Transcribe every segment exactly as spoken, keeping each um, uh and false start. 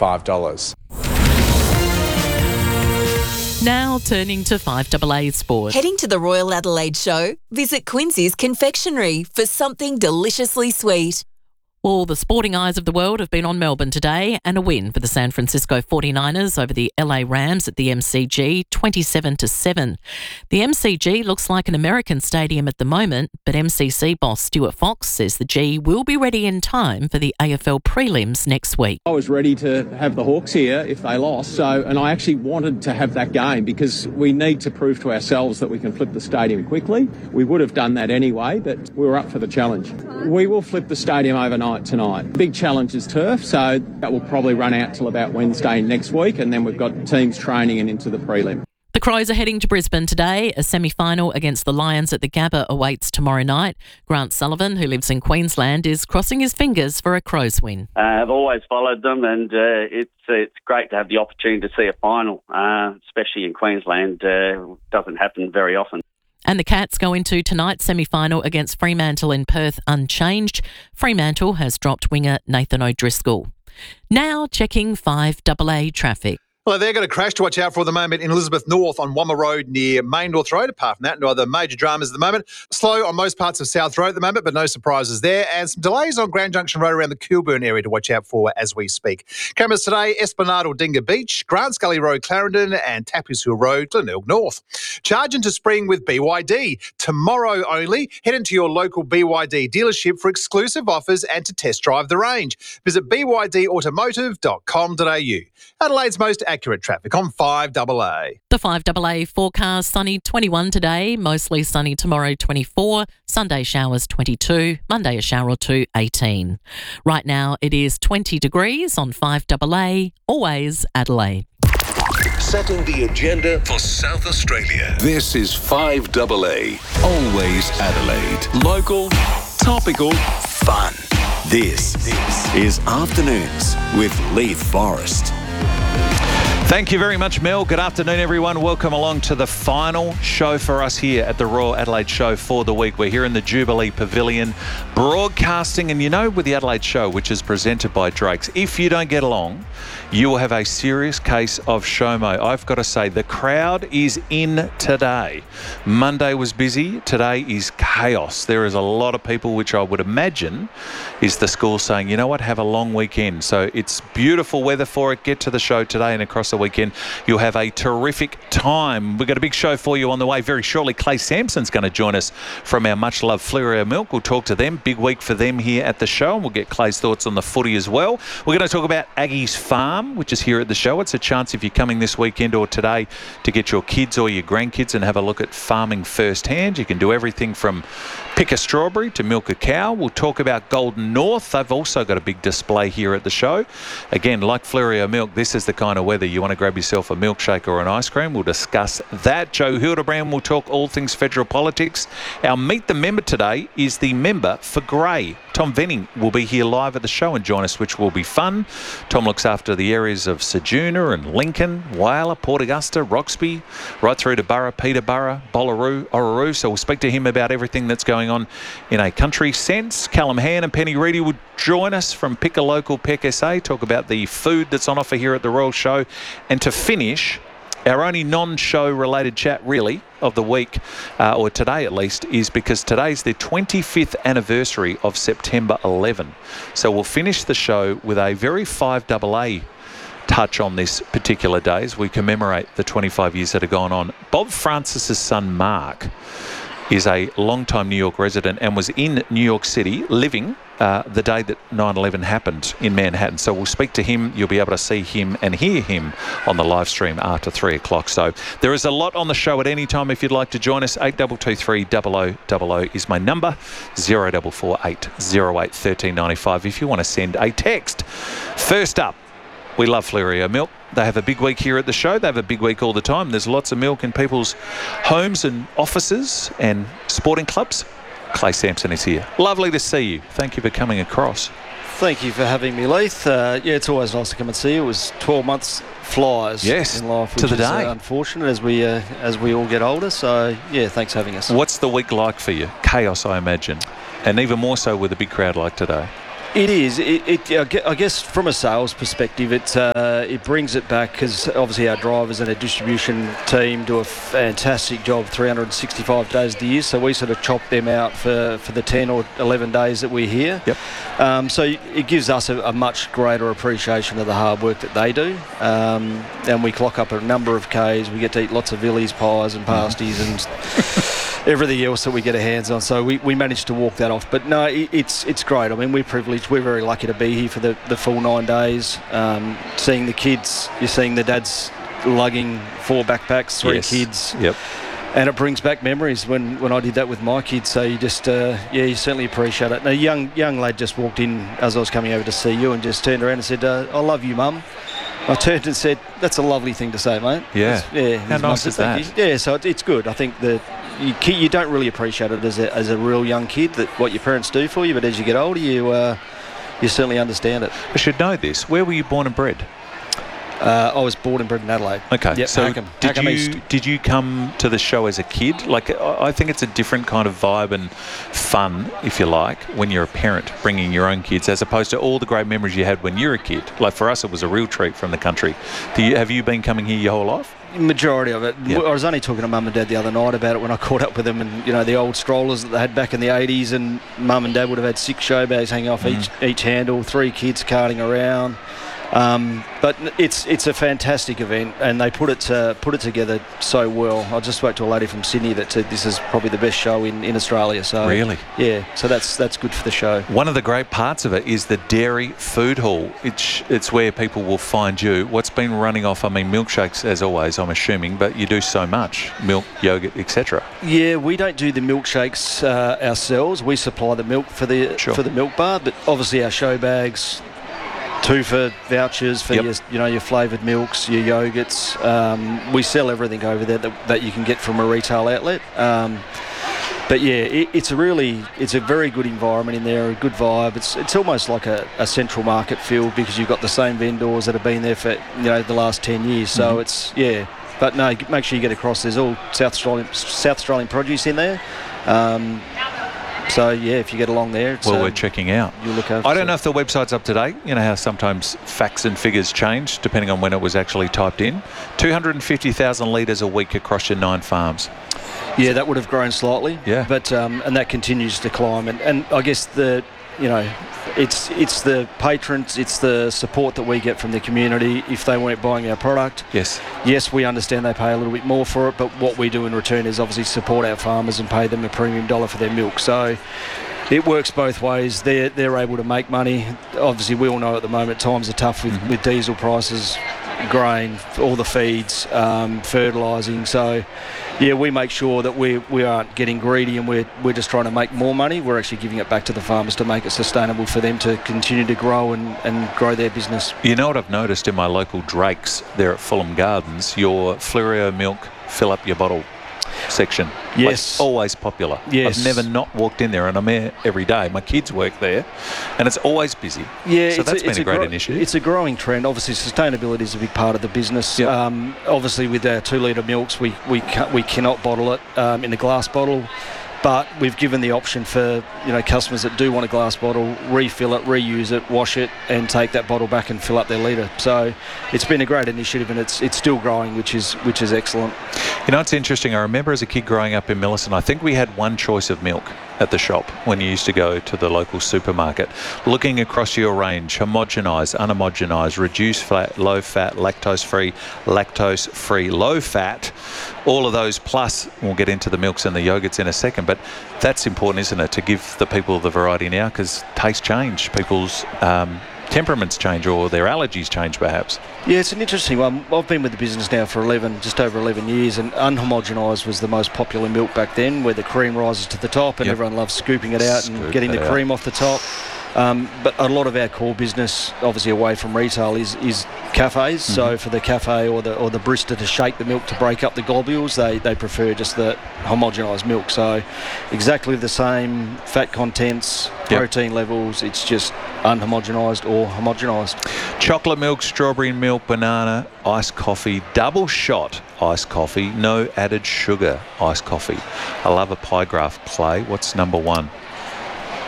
five dollars. Now turning to five A A Sport. Heading to the Royal Adelaide Show? Visit Quincy's Confectionery for something deliciously sweet. Well, the sporting eyes of the world have been on Melbourne today, and a win for the San Francisco forty-niners over the L A Rams at the M C G, twenty-seven to seven. The M C G looks like an American stadium at the moment, but M C C boss Stuart Fox says the G will be ready in time for the A F L prelims next week. I was ready to have the Hawks here if they lost, so and I actually wanted to have that game because we need to prove to ourselves that we can flip the stadium quickly. We would have done that anyway, but we were up for the challenge. We will flip the stadium overnight tonight. Big challenge is turf, so that will probably run out till about Wednesday next week, and then we've got teams training and into the prelim. The Crows are heading to Brisbane today. A semi-final against the Lions at the Gabba awaits tomorrow night. Grant Sullivan, who lives in Queensland, is crossing his fingers for a Crows win. Uh, I've always followed them, and uh, it's uh, it's great to have the opportunity to see a final, uh, especially in Queensland. Uh, doesn't happen very often. And the Cats go into tonight's semi-final against Fremantle in Perth unchanged. Fremantle has dropped winger Nathan O'Driscoll. Now checking five A A traffic. Well, they've got a crash to watch out for at the moment in Elizabeth North on Wamma Road near Main North Road. Apart from that, no other major dramas at the moment. Slow on most parts of South Road at the moment, but no surprises there. And some delays on Grand Junction Road around the Kilburn area to watch out for as we speak. Cameras today, Esplanade or Dinga Beach, Grant Scully Road, Clarendon, and Tappers Hill Road, Glenelg North. Charge into spring with B Y D. Tomorrow only, head into your local B Y D dealership for exclusive offers and to test drive the range. Visit b y d automotive dot com dot a u. Adelaide's most accurate traffic on five A A. The five A A forecast: sunny twenty-one today, mostly sunny tomorrow twenty-four, Sunday showers twenty-two, Monday a shower or two eighteen. Right now it is twenty degrees on five A A, always Adelaide. Setting the agenda for South Australia. This is five A A, always Adelaide. Local, topical, fun. This, this is Afternoons with Leith Forrest. Thank you very much, Mel. Good afternoon, everyone. Welcome along to the final show for us here at the Royal Adelaide Show for the week. We're here in the Jubilee Pavilion broadcasting, and you know, with the Adelaide Show, which is presented by Drake's, if you don't get along, you will have a serious case of SHOMO. I've got to say, the crowd is in today. Monday was busy. Today is chaos. There is a lot of people, which I would imagine is the school saying, you know what, have a long weekend. So it's beautiful weather for it. Get to the show today and across the weekend. You'll have a terrific time. We've got a big show for you on the way very shortly. Clay Sampson's going to join us from our much-loved Fleurieu Milk. We'll talk to them. Big week for them here at the show, and we'll get Clay's thoughts on the footy as well. We're going to talk about Aggie's Farm, which is here at the show. It's a chance, if you're coming this weekend or today, to get your kids or your grandkids and have a look at farming firsthand. You can do everything from pick a strawberry to milk a cow. We'll talk about Golden North. They've also got a big display here at the show. Again, like Fleurieu Milk, this is the kind of weather you want to grab yourself a milkshake or an ice cream. We'll discuss that. Joe Hildebrand will talk all things federal politics. Our Meet the Member today is the member for Grey. Tom Venning will be here live at the show and join us, which will be fun. Tom looks after the areas of Ceduna and Lincoln, Whyalla, Port Augusta, Roxby, right through to Burra, Peterborough, Bollaroo, Orroroo. So we'll speak to him about everything that's going on in a country sense. Callum Han and Penny Reedy will join us from Pick a Local, Pick S A, talk about the food that's on offer here at the Royal Show. And to finish, our only non-show related chat really of the week, uh, or today at least, is because today's the twenty-fifth anniversary of September eleventh. So we'll finish the show with a very five A A touch on this particular day as we commemorate the twenty-five years that have gone on. Bob Francis's son Mark is a long-time New York resident and was in New York City living uh, the day that nine eleven happened in Manhattan. So we'll speak to him. You'll be able to see him and hear him on the live stream after three o'clock. So there is a lot on the show at any time if you'd like to join us. eight two two three zero zero zero zero is my number. zero four four eight zero eight one three nine five if you want to send a text. First up, we love Fleurieu Milk. They have a big week here at the show. They have a big week all the time. There's lots of milk in people's homes and offices and sporting clubs. Clay Sampson is here. Lovely to see you. Thank you for coming across. Thank you for having me, Leith. Uh, yeah, it's always nice to come and see you. It was twelve months flies yes, in life, which to the is day. Uh, unfortunate as we uh, as we all get older. So, yeah, thanks for having us. What's the week like for you? Chaos, I imagine. And even more so with a big crowd like today. It is. It, it, I gue- I guess from a sales perspective, it uh, it brings it back because obviously our drivers and our distribution team do a fantastic job three hundred sixty-five days of the year. So we sort of chop them out for, for the ten or eleven days that we're here. Yep. Um, so it gives us a, a much greater appreciation of the hard work that they do. Um, and we clock up a number of Ks. We get to eat lots of Villies, pies and pasties and everything else that we get our hands on. So we, we managed to walk that off. But no, it, it's it's great. I mean, we're privileged. We're very lucky to be here for the, the full nine days. Um, seeing the kids, you're seeing the dads lugging four backpacks, three Yes. kids. Yep. And it brings back memories when, when I did that with my kids. So you just, uh, yeah, you certainly appreciate it. And a young young lad just walked in as I was coming over to see you and just turned around and said, uh, I love you, Mum. I turned and said, that's a lovely thing to say, mate. Yeah. That's, yeah. How his mum nice said, is "Thank that?" you." Yeah, so it, it's good. I think that you, ki- you don't really appreciate it as a, as a real young kid, that what your parents do for you, but as you get older, you uh, you certainly understand it. I should know this. Where were you born and bred? Uh, I was born and bred in Adelaide. Okay, Yep, so Hackham. did Hackham you East. did you come to the show as a kid? Like, I I think it's a different kind of vibe and fun, if you like, when you're a parent bringing your own kids, as opposed to all the great memories you had when you were a kid. Like for us, it was a real treat from the country. Do you, have you been coming here your whole life? Majority of it. Yep. I was only talking to Mum and Dad the other night about it when I caught up with them, and you know the old strollers that they had back in the eighties, and Mum and Dad would have had six show bags hanging off Mm. each each handle, three kids carting around. Um, but it's it's a fantastic event, and they put it uh, put it together so well. I just spoke to a lady from Sydney that said this is probably the best show in, in Australia. So Really? yeah. So that's that's good for the show. One of the great parts of it is the Dairy Food Hall. It's it's where people will find you. What's been running off? I mean, milkshakes as always, I'm assuming, but you do so much milk, yogurt, et cetera. Yeah, we don't do the milkshakes uh, ourselves. We supply the milk for the Sure. for the milk bar, but obviously our show bags, two for vouchers for Yep. your you know your flavoured milks, your yogurts. Um, we sell everything over there that, that you can get from a retail outlet. Um, but yeah, it, it's a really it's a very good environment in there, a good vibe. It's it's almost like a, a central market feel because you've got the same vendors that have been there for you know the last ten years. So Mm-hmm. it's yeah. But no, make sure you get across. There's all South Australian South Australian produce in there. Um, so yeah, if you get along there, it's, Well, um, we're checking out. you look over. I don't know if the website's up to date. You know how sometimes facts and figures change depending on when it was actually typed in. two hundred fifty thousand litres a week across your nine farms. Yeah, that would have grown slightly. Yeah. But um, and that continues to climb, and, and I guess the you know, it's it's the patrons, it's the support that we get from the community if they weren't buying our product. Yes. Yes, we understand they pay a little bit more for it, but what we do in return is obviously support our farmers and pay them a premium dollar for their milk. So it works both ways. They're they're able to make money. Obviously, we all know at the moment times are tough with, Mm-hmm. with diesel prices, grain, all the feeds, um, fertilising. So yeah, we make sure that we we aren't getting greedy and we're we're just trying to make more money. We're actually giving it back to the farmers to make it sustainable for them to continue to grow and, and grow their business. You know what I've noticed in my local Drakes there at Fulham Gardens? Your Fleurieu milk fill up your bottle section. Yes. Like, always popular. Yes. I've never not walked in there, and I'm there every day. My kids work there, and it's always busy. Yeah, so it's that's a, been it's a great gro- initiative. It's a growing trend. Obviously, sustainability is a big part of the business. Yep. Um, obviously, with our two-litre milks, we we ca- we cannot bottle it um, in a glass bottle, but we've given the option for you know customers that do want a glass bottle, refill it, reuse it, wash it, and take that bottle back and fill up their litre. So it's been a great initiative, and it's it's still growing, which is which is excellent. You know, it's interesting. I remember as a kid growing up in Millicent, I think we had one choice of milk at the shop when you used to go to the local supermarket. Looking across your range, homogenised, unhomogenised, reduced fat, low fat, lactose-free, lactose-free, low fat, all of those, plus we'll get into the milks and the yogurts in a second, but that's important, isn't it, to give the people the variety now, because tastes change, people's um, temperaments change, or their allergies change perhaps. Yeah, it's an interesting one. I've been with the business now for eleven, just over eleven years, and unhomogenised was the most popular milk back then, where the cream rises to the top and Yep. everyone loves scooping it out Scoop and getting it the out. cream off the top. Um, but a lot of our core business, obviously away from retail, is, is cafes. Mm-hmm. So for the cafe or the or the barista to shake the milk to break up the globules, they, they prefer just the homogenised milk. So exactly the same fat contents, Yep. protein levels. It's just unhomogenised or homogenised. Chocolate milk, strawberry milk, banana, iced coffee, double shot iced coffee, no added sugar iced coffee. I love a pie graph play. What's number one?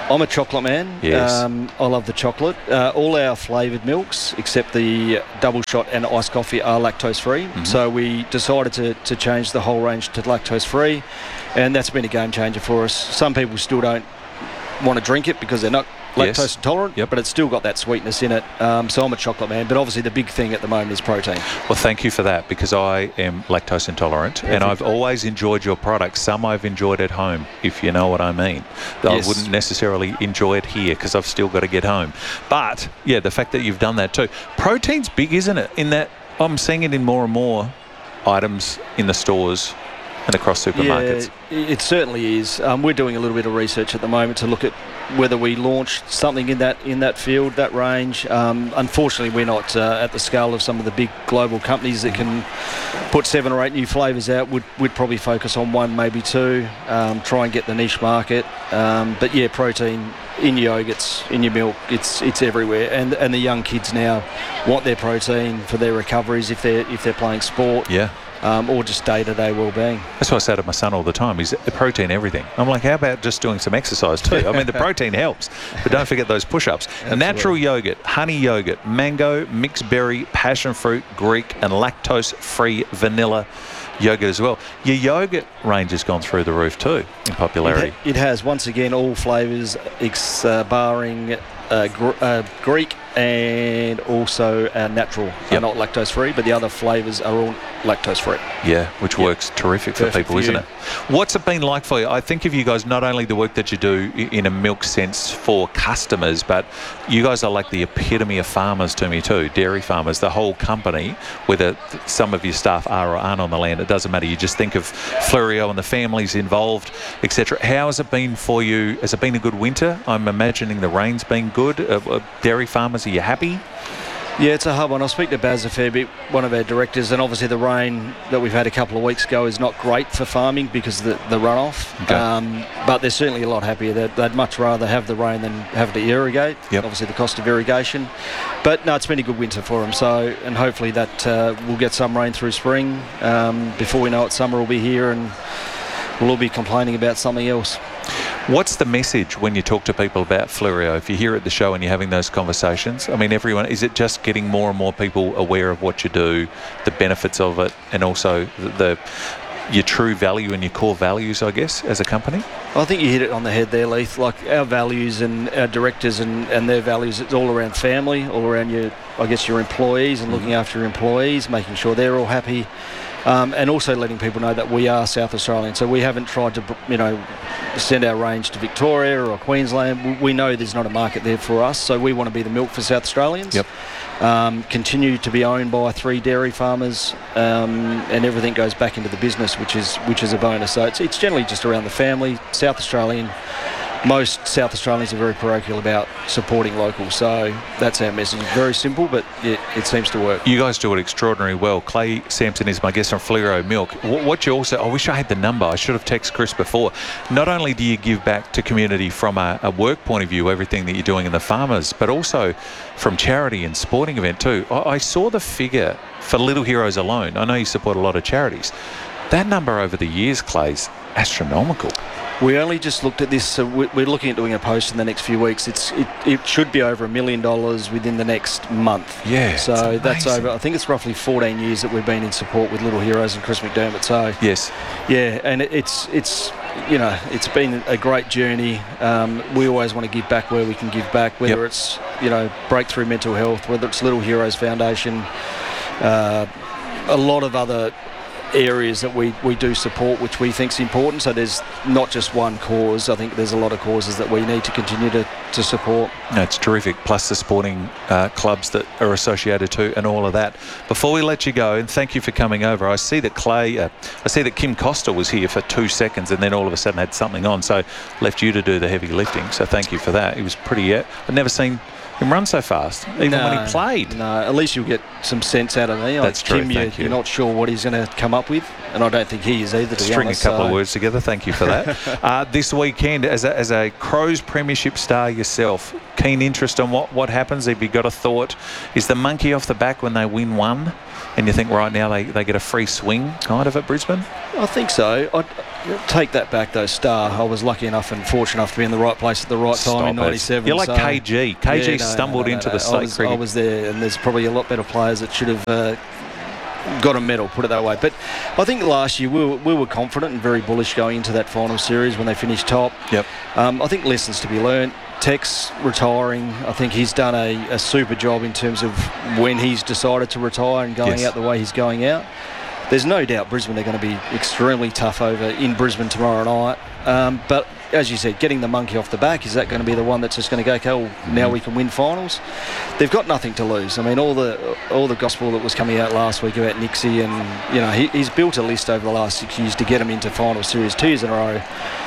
I'm a chocolate man. Yes. Um, I love the chocolate. Uh, all our flavoured milks, except the double shot and iced coffee, are lactose free. Mm-hmm. So we decided to, to change the whole range to lactose free, and that's been a game changer for us. Some people still don't want to drink it because they're not lactose Yes. intolerant, Yep. but it's still got that sweetness in it. Um, so I'm a chocolate man, but obviously the big thing at the moment is protein. Well, thank you for that, because I am lactose intolerant. Perfect. And I've always enjoyed your products. Some I've enjoyed at home, if you know what I mean. Yes. I wouldn't necessarily enjoy it here because I've still got to get home. But, yeah, the fact that you've done that too. Protein's big, isn't it? In that I'm seeing it in more and more items in the stores and across supermarkets. Yeah, it certainly is. Um, we're doing a little bit of research at the moment to look at whether we launch something in that in that field, that range. Um, unfortunately, we're not uh, at the scale of some of the big global companies that can put seven or eight new flavours out. We'd, we'd probably focus on one, maybe two, um, try and get the niche market. Um, but yeah, protein in yogurts, in your milk, it's it's everywhere. And and the young kids now want their protein for their recoveries if they're if they're playing sport. Yeah. Um, or just day-to-day well-being. That's what I say to my son all the time. He's protein everything. I'm like, how about just doing some exercise too? I mean, the protein helps, but don't forget those push-ups. A natural yogurt, honey yogurt, mango, mixed berry, passion fruit, Greek, and lactose-free vanilla yogurt as well. Your yogurt range has gone through the roof too in popularity. It, ha- it has. Once again, all flavours, ex- uh, barring uh, gr- uh, Greek and also uh, natural, Yep. are not lactose free, but the other flavours are all lactose free. Yeah, which Yep. works terrific for Perfect people, for isn't you. it? What's it been like for you? I think of you guys, not only the work that you do i- in a milk sense for customers, but you guys are like the epitome of farmers to me too, dairy farmers, the whole company, whether th- some of your staff are or aren't on the land, it doesn't matter. You just think of Florio and the families involved, et cetera. How has it been for you? Has it been a good winter? I'm imagining the rain's been good. Uh, uh, dairy farmers, are you happy? Yeah, it's a hard one. I'll speak to Baz a fair bit, one of our directors, and obviously the rain that we've had a couple of weeks ago is not great for farming because of the, the runoff. Okay. Um, but they're certainly a lot happier. They'd, they'd much rather have the rain than have to irrigate. Yep. Obviously the cost of irrigation. But no, it's been a good winter for them. So, and hopefully that uh, we'll get some rain through spring. Um, before we know it, summer will be here and we'll all be complaining about something else. What's the message when you talk to people about Florio? If you're here at the show and you're having those conversations, I mean, everyone, is it just getting more and more people aware of what you do, the benefits of it, and also the, the your true value and your core values, I guess, as a company? I think you hit it on the head there, Leith. Like our values and our directors and, and their values, it's all around family, all around your, I guess, your employees and looking after your employees, making sure they're all happy. Um, and also letting people know that we are South Australian. So we haven't tried to, you know, send our range to Victoria or Queensland. We know there's not a market there for us, so we want to be the milk for South Australians. Yep. Um, continue to be owned by three dairy farmers, um, and everything goes back into the business, which is which is a bonus. So it's, it's generally just around the family, South Australian. Most South Australians are very parochial about supporting local, so that's our message. Very simple, but it, it seems to work. You guys do it extraordinarily well. Clay Sampson is my guest on Florio Milk. What, what you also, I wish I had the number. I should have texted Chris before. Not only do you give back to community from a, a work point of view, everything that you're doing in the farmers, but also from charity and sporting event too. I, I saw the figure for Little Heroes alone. I know you support a lot of charities. That number over the years, Clay's astronomical. We only just looked at this, so we're looking at doing a post in the next few weeks. It's it, it should be over a million dollars within the next month. Yeah, so it's that's amazing. over. I think it's roughly fourteen years that we've been in support with Little Heroes and Chris McDermott. So Yes. yeah, and it, it's it's you know it's been a great journey. Um, we always want to give back where we can give back, whether Yep. it's you know Breakthrough Mental Health, whether it's Little Heroes Foundation, uh, a lot of other areas that we, we do support, which we think is important. So there's not just one cause. I think there's a lot of causes that we need to continue to, to support. No, it's terrific. Plus the sporting uh, clubs that are associated to, and all of that. Before we let you go, and thank you for coming over. I see that Clay, uh, I see that Kim Costa was here for two seconds, and then all of a sudden had something on, so left you to do the heavy lifting. So thank you for that. He was pretty. Uh, I've never seen him run so fast, even no, when he played. No, at least you'll get some sense out of me. That's like true, Kim, thank you, you. You're not sure what he's going to come up with, and I don't think he is either, to be String a honest, couple so. of words together. Thank you for that. uh, this weekend, as a, as a Crows Premiership star yourself, keen interest on what, what happens? Have you got a thought? Is the monkey off the back when they win one? And you think right now they, they get a free swing kind of at Brisbane? I think so. I, take that back though, Star. I was lucky enough and fortunate enough to be in the right place at the right time Stop in ninety-seven. You're like so, K G. K G yeah, no, stumbled no, no, into no. the state I was, cricket. I was there, and there's probably a lot better players that should have uh, got a medal, put it that way. But I think last year we were, we were confident and very bullish going into that final series when they finished top. Yep. Um, I think lessons to be learnt. Tex retiring, I think he's done a, a super job in terms of when he's decided to retire and going Yes. out the way he's going out. There's no doubt Brisbane are going to be extremely tough over in Brisbane tomorrow night. Um, but as you said, getting the monkey off the back, is that going to be the one that's just going to go, okay, well, now we can win finals? They've got nothing to lose. I mean, all the all the gospel that was coming out last week about Nixie, and you know, he, he's built a list over the last six years to get him into final series two years in a row.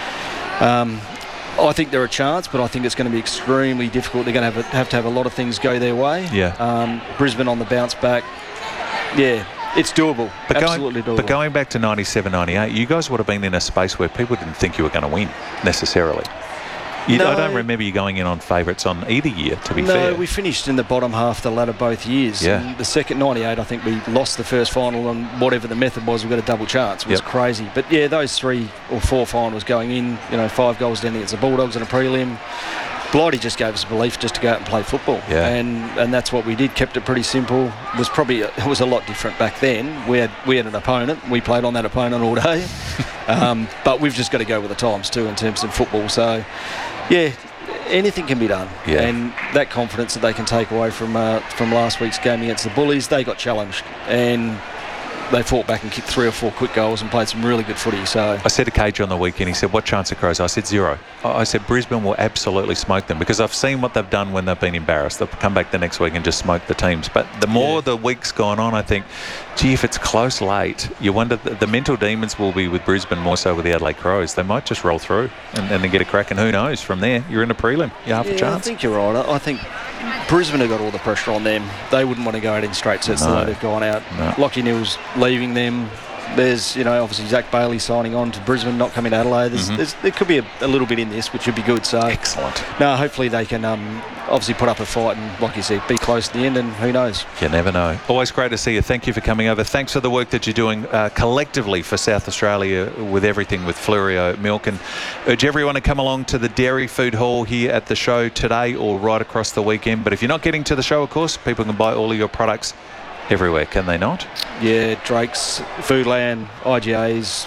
Um, I think they're a chance, but I think it's going to be extremely difficult. They're going to have, a, have to have a lot of things go their way. Yeah. Um, Brisbane on the bounce back. Yeah. It's doable. But Absolutely going, doable. But going back to ninety-seven, ninety-eight, you guys would have been in a space where people didn't think you were going to win necessarily. You, No. I don't remember you going in on favourites on either year, to be no, fair. we finished in the bottom half the ladder both years. Yeah. And the second ninety-eight, I think we lost the first final on whatever the method was. We got a double chance. It was Yep. crazy. But yeah, those three or four finals going in, you know, five goals down against the Bulldogs in a prelim. Blighty just gave us belief just to go out and play football. Yeah. And and that's what we did. Kept it pretty simple. It was probably it was a lot different back then. We had we had an opponent. We played on that opponent all day. um, but we've just got to go with the times too in terms of football. So yeah. Anything can be done, Yeah. and that confidence that they can take away from uh, from last week's game against the Bullies, they got challenged and they fought back and kicked three or four quick goals and played some really good footy. So I said to Cage on the weekend, he said, what chance of Crows? I said, zero. I I said, Brisbane will absolutely smoke them because I've seen what they've done when they've been embarrassed. They'll come back the next week and just smoke the teams. But the more Yeah. the week's gone on, I think, gee, if it's close late, you wonder, the, the mental demons will be with Brisbane more so with the Adelaide Crows. They might just roll through and, and then get a crack, and who knows, from there, you're in a prelim. You have yeah, a chance. I think you're right. I, I think Brisbane have got all the pressure on them. They wouldn't want to go out in straight sets the No. way they've gone out. No. Lockie Neal's leaving them. There's, you know, obviously Zach Bailey signing on to Brisbane, not coming to Adelaide. There's, Mhm. there's, there could be a, a little bit in this, which would be good. So Excellent. no, hopefully they can um, obviously put up a fight and, like you said, be close to the end, and who knows. You never know. Always great to see you. Thank you for coming over. Thanks for the work that you're doing uh, collectively for South Australia with everything with Flurio Milk, and urge everyone to come along to the Dairy Food Hall here at the show today or right across the weekend. But if you're not getting to the show, of course, people can buy all of your products everywhere, can they not? Yeah, Drake's, Foodland, I G A's,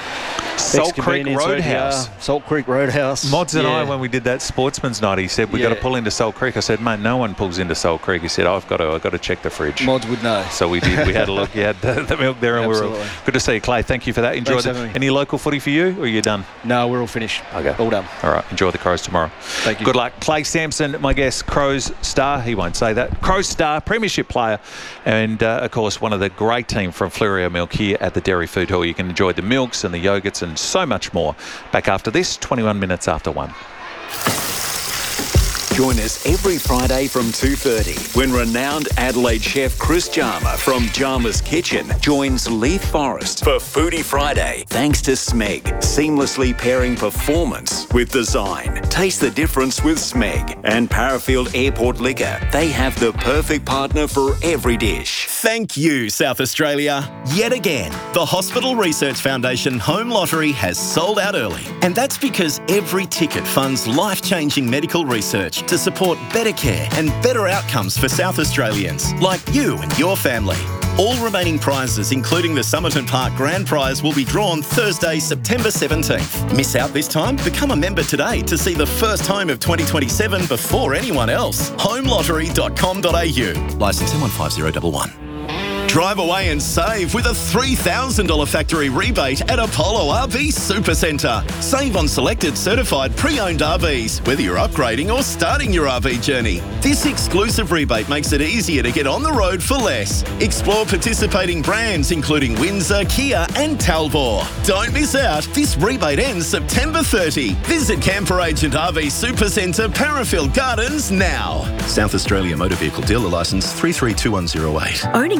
Salt Creek Ex-Convenience, Roadhouse. yeah, Salt Creek Roadhouse. Mods and I, Yeah. when we did that sportsman's night, he said, we've got to Yeah. pull into Salt Creek. I said, mate, no one pulls into Salt Creek. He said, I've got to, I've got to check the fridge. Mods would know. So we did. We had a look. You had the, the milk there, and we Absolutely. were good to see you, Clay. Thank you for that. Enjoy Thanks the, for having me. any local footy for you, or are you done? No, we're all finished. Okay. All done. All right. Enjoy the Crows tomorrow. Thank you. Good luck. Clay Sampson, my guest, Crows star. He won't say that. Crows star, premiership player, and uh, of course one of the great team from Flurio Milk here at the Dairy Food Hall. You can enjoy the milks and the yogurts and so much more. Back after this, twenty-one minutes after one. Join us every Friday from two thirty when renowned Adelaide chef Chris Jarma from Jarma's Kitchen joins Leith Forrest for Foodie Friday. Thanks to Smeg, seamlessly pairing performance with design. Taste the difference with Smeg. And Parafield Airport Liquor. They have the perfect partner for every dish. Thank you, South Australia. Yet again, the Hospital Research Foundation Home Lottery has sold out early. And that's because every ticket funds life-changing medical research to support better care and better outcomes for South Australians, like you and your family. All remaining prizes, including the Somerton Park Grand Prize, will be drawn Thursday, September seventeenth. Miss out this time? Become a member today to see the first home of twenty twenty-seven before anyone else. home lottery dot com dot a u. Licence M one five zero one one. Drive away and save with a three thousand dollars factory rebate at Apollo R V Supercentre. Save on selected certified pre-owned R Vs, whether you're upgrading or starting your R V journey. This exclusive rebate makes it easier to get on the road for less. Explore participating brands including Windsor, Kia and Talbot. Don't miss out. This rebate ends September thirtieth. Visit Camper Agent R V Supercentre, Parafield Gardens now. South Australia Motor Vehicle Dealer Licence three three two one zero eight. Owning a new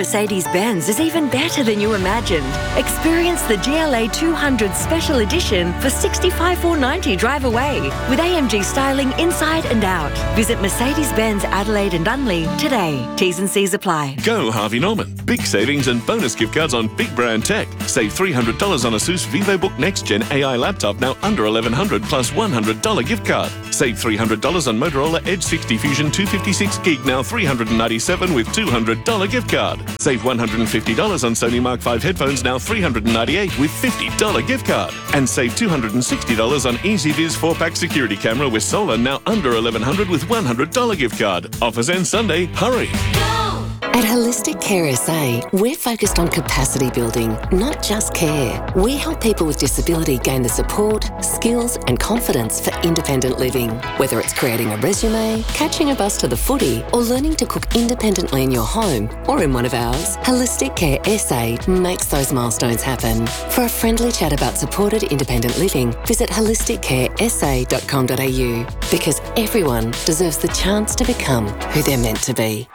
Mercedes-Benz is even better than you imagined. Experience the G L A two hundred Special Edition for sixty-five thousand four hundred ninety dollars drive away with A M G styling inside and out. Visit Mercedes-Benz Adelaide and Unley today. T's and C's apply. Go Harvey Norman. Big savings and bonus gift cards on big brand tech. Save three hundred dollars on ASUS VivoBook Next Gen A I laptop, now under eleven hundred dollars plus one hundred dollars gift card. Save three hundred dollars on Motorola Edge sixty Fusion two fifty-six gig, now three hundred ninety-seven dollars with two hundred dollars gift card. Save one hundred fifty dollars on Sony Mark five headphones, now three hundred ninety-eight dollars with fifty dollars gift card. And save two hundred sixty dollars on EasyViz four pack security camera with solar, now under eleven hundred dollars with one hundred dollars gift card. Offers end Sunday. Hurry. At Holistic Care S A, we're focused on capacity building, not just care. We help people with disability gain the support, skills and confidence for independent living. Whether it's creating a resume, catching a bus to the footy, or learning to cook independently in your home or in one of ours, Holistic Care S A makes those milestones happen. For a friendly chat about supported independent living, visit holistic care s a dot com dot a u, because everyone deserves the chance to become who they're meant to be.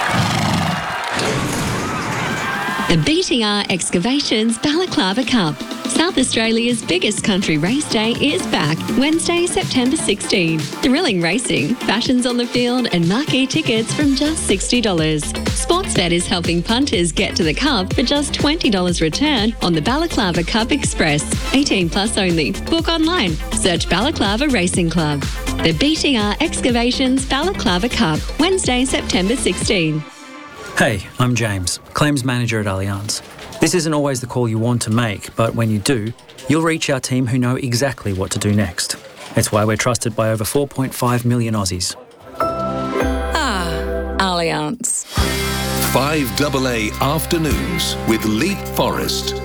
The B T R Excavations Balaclava Cup. South Australia's biggest country race day is back, Wednesday, September sixteenth. Thrilling racing, fashions on the field and marquee tickets from just sixty dollars. Sportsbet is helping punters get to the Cup for just twenty dollars return on the Balaclava Cup Express. eighteen plus only. Book online. Search Balaclava Racing Club. The B T R Excavations Balaclava Cup, Wednesday, September sixteenth. Hey, I'm James, Claims Manager at Allianz. This isn't always the call you want to make, but when you do, you'll reach our team who know exactly what to do next. It's why we're trusted by over four point five million Aussies. Ah, Allianz. five A A Afternoons with Leap Forest.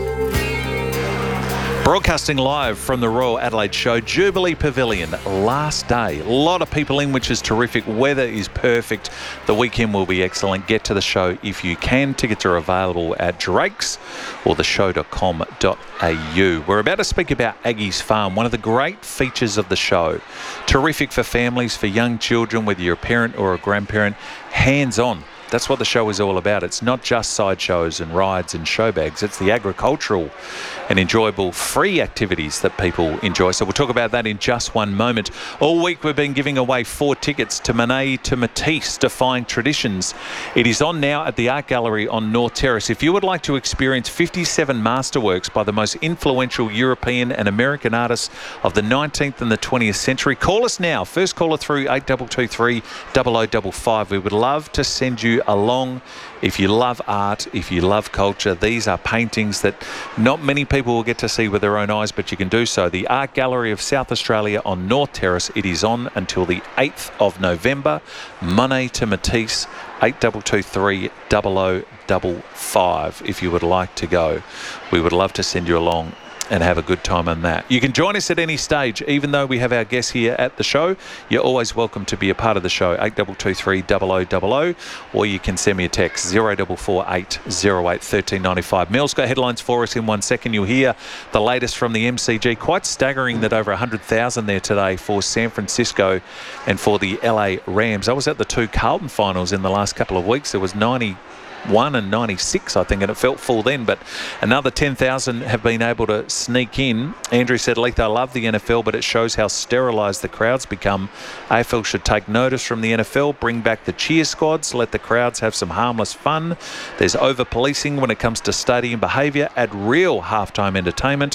Broadcasting live from the Royal Adelaide Show, Jubilee Pavilion, last day. A lot of people in, which is terrific. Weather is perfect. The weekend will be excellent. Get to the show if you can. Tickets are available at Drake's or the show dot com dot a u. We're about to speak about Aggie's Farm, one of the great features of the show. Terrific for families, for young children, whether you're a parent or a grandparent. Hands-on. That's what the show is all about. It's not just sideshows and rides and show bags. It's the agricultural and enjoyable free activities that people enjoy. So we'll talk about that in just one moment. All week we've been giving away four tickets to Monet to Matisse, Defying Traditions. It is on now at the Art Gallery on North Terrace. If you would like to experience fifty-seven masterworks by the most influential European and American artists of the nineteenth and the twentieth century, call us now. First caller through eight two two three, zero zero five five. We would love to send you along. If you love art, if you love culture, these are paintings that not many people will get to see with their own eyes, but you can do so. The Art Gallery of South Australia on North Terrace. It is on until the eighth of November. Monet to Matisse, eight two two three, zero zero five five if you would like to go. We would love to send you along and have a good time on that. You can join us at any stage, even though we have our guests here at the show. You're always welcome to be a part of the show, eight two two three, zero zero zero zero, or you can send me a text, zero four four eight, zero eight, one three nine five. Mel's got headlines for us in one second. You'll hear the latest from the M C G. Quite staggering that over one hundred thousand there today for San Francisco and for the L A Rams. I was at the two Carlton finals in the last couple of weeks. There was ninety one and ninety-six, I think, and it felt full then, but another ten thousand have been able to sneak in. Andrew said, Leith, I love the N F L, but it shows how sterilised the crowds become. A F L should take notice from the N F L, bring back the cheer squads, let the crowds have some harmless fun. There's over-policing when it comes to stadium behaviour. Add real halftime entertainment.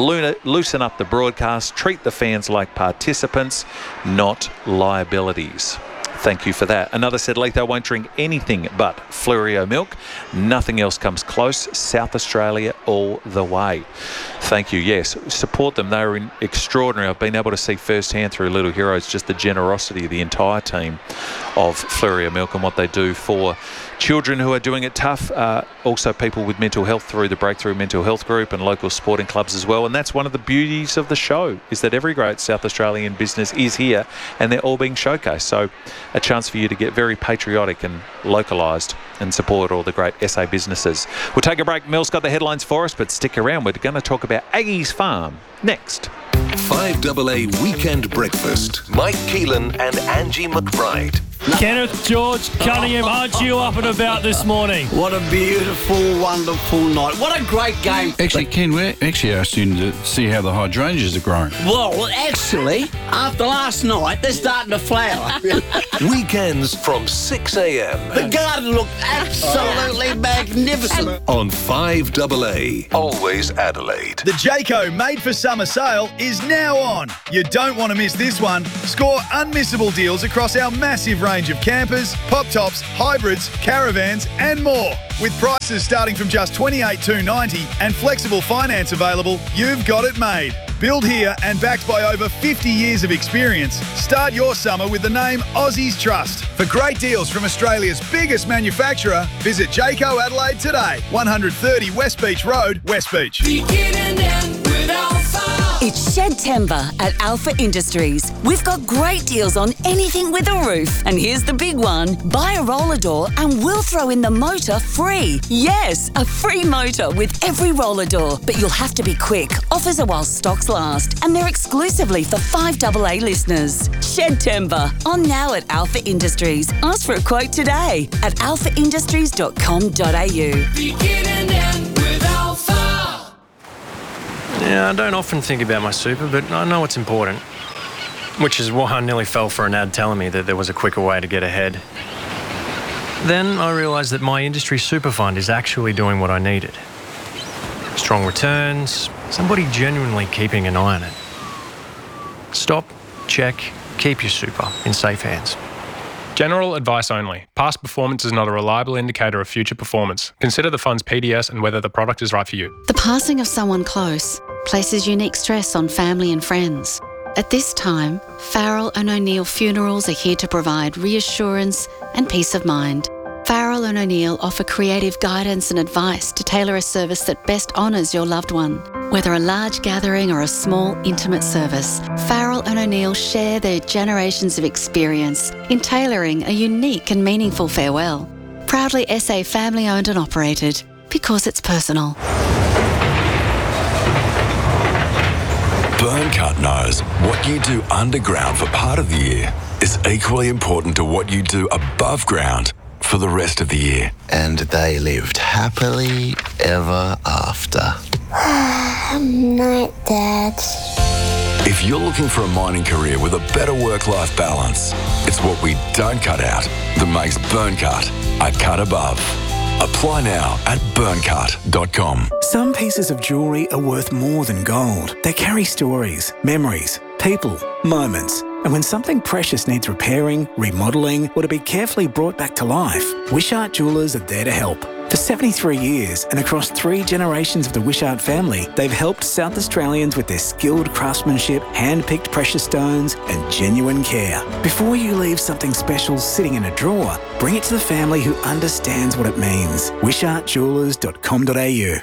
Loosen up the broadcast. Treat the fans like participants, not liabilities. Thank you for that. Another said, Leith, I won't drink anything but Fleurieu milk. Nothing else comes close. South Australia all the way. Thank you. Yes, support them. They are extraordinary. I've been able to see firsthand through Little Heroes just the generosity of the entire team of Fleurieu milk and what they do for children who are doing it tough. Uh, also people with mental health through the Breakthrough Mental Health Group and local sporting clubs as well. And that's one of the beauties of the show, is that every great South Australian business is here and they're all being showcased. So a chance for you to get very patriotic and localised and support all the great S A businesses. We'll take a break. Mel's got the headlines for us, but stick around. We're going to talk about Aggie's Farm next. five double A Weekend Breakfast. Mike Keelan and Angie McBride. Kenneth George Cunningham, aren't you up and about this morning? What a beautiful, wonderful night. What a great game. Actually, Ken, we're actually asking to see how the hydrangeas are growing. Well, actually, after last night, they're starting to flower. Weekends from six a.m. The garden looked absolutely magnificent. On five double A, Always Adelaide. The Jayco Made for Summer sale is now on. You don't want to miss this one. Score unmissable deals across our massive range of campers, pop-tops, hybrids, caravans and more. With prices starting from just twenty-eight thousand two hundred ninety dollars and flexible finance available, you've got it made. Built here and backed by over fifty years of experience, start your summer with the name Aussies Trust. For great deals from Australia's biggest manufacturer, visit Jayco Adelaide today. one thirty West Beach Road, West Beach. It's Shedtember at Alpha Industries. We've got great deals on anything with a roof. And here's the big one. Buy a roller door and we'll throw in the motor free. Yes, a free motor with every roller door. But you'll have to be quick. Offers are while stocks last. And they're exclusively for five double A listeners. Shedtember, on now at Alpha Industries. Ask for a quote today at alpha industries dot com dot a u. Yeah, I don't often think about my super, but I know it's important. Which is why I nearly fell for an ad telling me that there was a quicker way to get ahead. Then I realised that my industry super fund is actually doing what I needed. Strong returns, somebody genuinely keeping an eye on it. Stop, check, keep your super in safe hands. General advice only. Past performance is not a reliable indicator of future performance. Consider the fund's P D S and whether the product is right for you. The passing of someone close places unique stress on family and friends. At this time, Farrell and O'Neill Funerals are here to provide reassurance and peace of mind. Farrell and O'Neill offer creative guidance and advice to tailor a service that best honours your loved one. Whether a large gathering or a small, intimate service, Farrell and O'Neill share their generations of experience in tailoring a unique and meaningful farewell. Proudly S A family owned and operated, because it's personal. Burncut knows what you do underground for part of the year is equally important to what you do above ground for the rest of the year. And they lived happily ever after. Night, Dad. If you're looking for a mining career with a better work-life balance, it's what we don't cut out that makes Burncut a cut above. Apply now at burncut dot com. Some pieces of jewellery are worth more than gold. They carry stories, memories, people, moments. And when something precious needs repairing, remodelling, or to be carefully brought back to life, Wishart Jewellers are there to help. For seventy-three years and across three generations of the Wishart family, they've helped South Australians with their skilled craftsmanship, hand-picked precious stones and genuine care. Before you leave something special sitting in a drawer, bring it to the family who understands what it means. wishart jewellers dot com dot a u.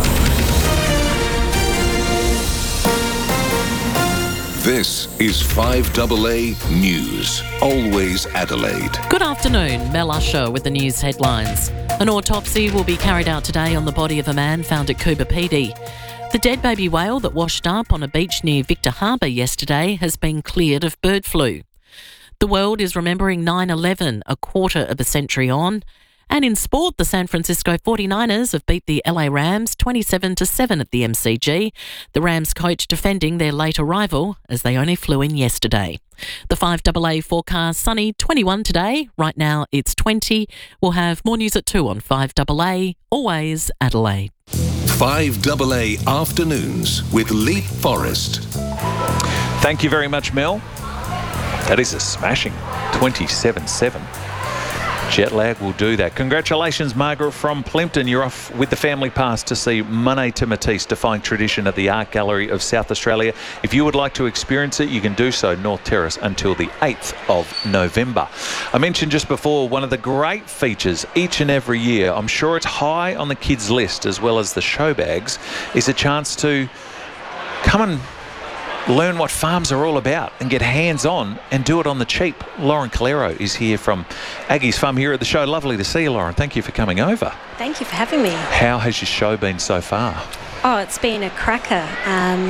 This is five double A News. Always Adelaide. Good afternoon, Mel Usher with the news headlines. An autopsy will be carried out today on the body of a man found at Coober P D. The dead baby whale that washed up on a beach near Victor Harbour yesterday has been cleared of bird flu. The world is remembering nine eleven a quarter of a century on. And in sport, the San Francisco forty-niners have beat the L A Rams twenty-seven to seven at the M C G. The Rams coach defending their late arrival as they only flew in yesterday. The five double A forecast, sunny, twenty-one today. Right now it's twenty. We'll have more news at two on five double A, always Adelaide. five double A Afternoons with Leap Forest. Thank you very much, Mel. That is a smashing twenty-seven seven. Jet lag will do that. Congratulations, Margaret from Plympton. You're off with the family pass to see Monet to Matisse, Defying Tradition at the Art Gallery of South Australia. If you would like to experience it, you can do so North Terrace until the eighth of November. I mentioned just before, one of the great features each and every year, I'm sure it's high on the kids' list as well as the show bags, is a chance to come and learn what farms are all about and get hands-on and do it on the cheap. Lauren Calero is here from Aggie's Farm here at the show. Lovely to see you, Lauren. Thank you for coming over. Thank you for having me. How has your show been so far? Oh, it's been a cracker. Um,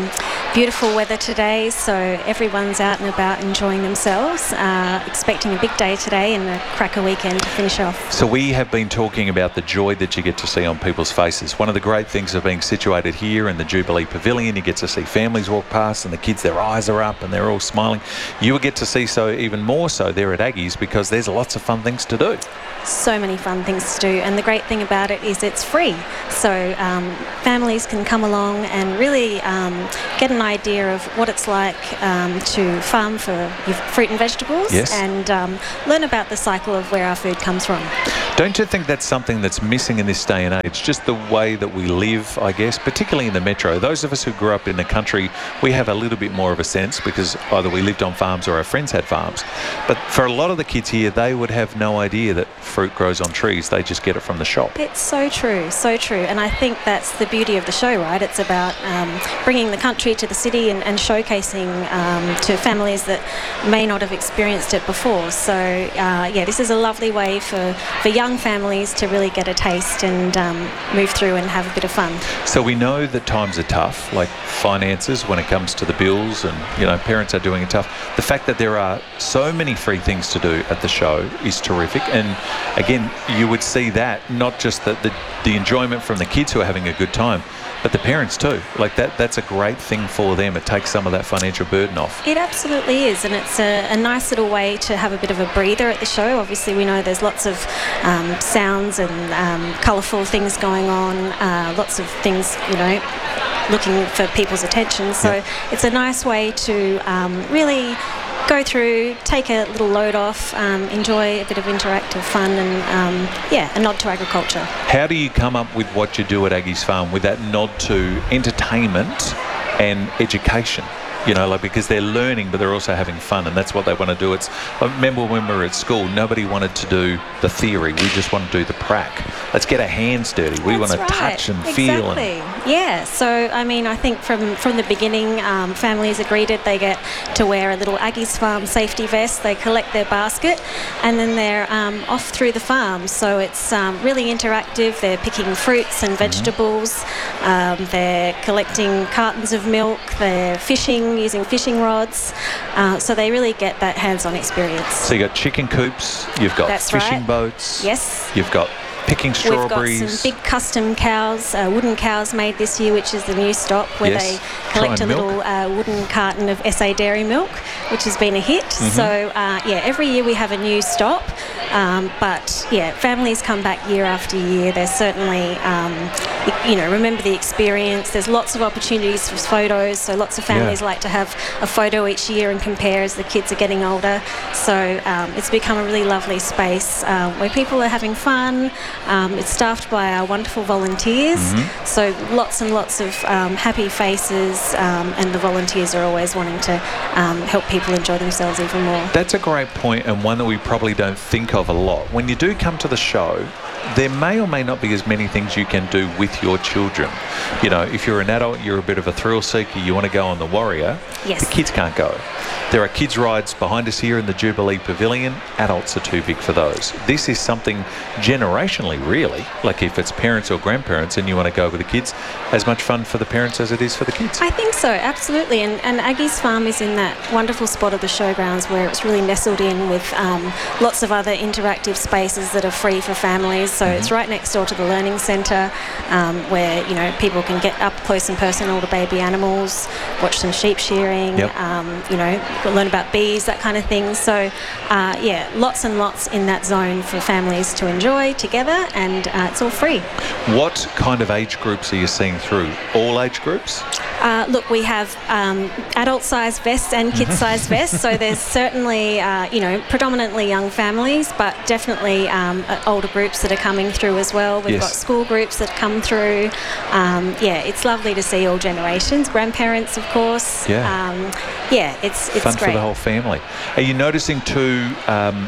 beautiful weather today, so everyone's out and about enjoying themselves, uh, expecting a big day today and a cracker weekend to finish off. So we have been talking about the joy that you get to see on people's faces. One of the great things of being situated here in the Jubilee Pavilion, you get to see families walk past and the kids, their eyes are up and they're all smiling. You will get to see so even more so there at Aggies because there's lots of fun things to do. So many fun things to do, and the great thing about it is it's free, so um, families can come along and really um, get an idea of what it's like um, to farm for your fruit and vegetables. Yes. And um, learn about the cycle of where our food comes from. Don't you think that's something that's missing in this day and age? Just the way that we live, I guess, particularly in the metro. Those of us who grew up in the country, we have a little bit more of a sense because either we lived on farms or our friends had farms. But for a lot of the kids here, they would have no idea that fruit grows on trees. They just get it from the shop. It's so true, so true. And I think that's the beauty of the show, right? It's about um, bringing the country to the city and, and showcasing um, to families that may not have experienced it before. So, uh, yeah, this is a lovely way for, for young families to really get a taste and um, move through and have a bit of fun. So we know that times are tough, like finances when it comes to the bills and, you know, parents are doing it tough. The fact that there are so many free things to do at the show is terrific. And again, you would see that, not just the, the, the enjoyment from the kids who are having a good time, but the parents too. Like that, that's a great thing for them. It takes some of that financial burden off. It absolutely is, and it's a, a nice little way to have a bit of a breather at the show. Obviously, we know there's lots of um, sounds and um, colourful things going on, uh, lots of things, you know, looking for people's attention. So yeah. It's a nice way to um, really go through, take a little load off, um, enjoy a bit of interactive fun and, um, yeah, a nod to agriculture. How do you come up with what you do at Aggies Farm with that nod to entertainment and education? You know, like because they're learning, but they're also having fun, and that's what they want to do. It's. I remember when we were at school, nobody wanted to do the theory. We just want to do the prac. Let's get our hands dirty. We that's want to right. touch and exactly. feel. And yeah. So I mean, I think from from the beginning, um, families are greeted. They get to wear a little Aggies Farm safety vest. They collect their basket, and then they're um, off through the farm. So it's um, really interactive. They're picking fruits and vegetables. Mm-hmm. um, they're collecting cartons of milk. They're fishing. Using fishing rods, uh, so they really get that hands-on experience. So you got chicken coops, you've got That's fishing right. boats, yes, you've got picking strawberries. We've got some big custom cows, uh, wooden cows made this year, which is the new stop where yes. they collect a milk. little uh, wooden carton of S A Dairy milk, which has been a hit. Mm-hmm. So uh, yeah, every year we have a new stop, um, but yeah, families come back year after year. They're certainly, um, you know, remember the experience. There's lots of opportunities for photos, so lots of families yeah. like to have a photo each year and compare as the kids are getting older. So um, it's become a really lovely space uh, where people are having fun. Um, it's staffed by our wonderful volunteers, mm-hmm. so lots and lots of um, happy faces, um, and the volunteers are always wanting to um, help people enjoy themselves even more. That's a great point, and one that we probably don't think of a lot. When you do come to the show, there may or may not be as many things you can do with your children. You know, if you're an adult, you're a bit of a thrill seeker, you want to go on the Warrior, yes. the kids can't go. There are kids' rides behind us here in the Jubilee Pavilion. Adults are too big for those. This is something generationally, really, like if it's parents or grandparents and you want to go with the kids, as much fun for the parents as it is for the kids. I think so, absolutely. And, and Aggies Farm is in that wonderful spot of the showgrounds where it's really nestled in with um, lots of other interactive spaces that are free for families. So mm-hmm. it's right next door to the Learning Centre, um, where, you know, people can get up close and personal to baby animals, watch some sheep shearing, yep. um, you know, learn about bees, that kind of thing. So, uh, yeah, lots and lots in that zone for families to enjoy together, and uh, it's all free. What kind of age groups are you seeing through? All age groups? Uh, look, we have um, adult-sized vests and kid-sized vests, so there's certainly, uh, you know, predominantly young families, but definitely um, older groups that are coming through as well. We've yes. got school groups that come through. Um, yeah, it's lovely to see all generations. Grandparents, of course. Yeah. Um, yeah, it's it's fun great. for the whole family. Are you noticing too? Um,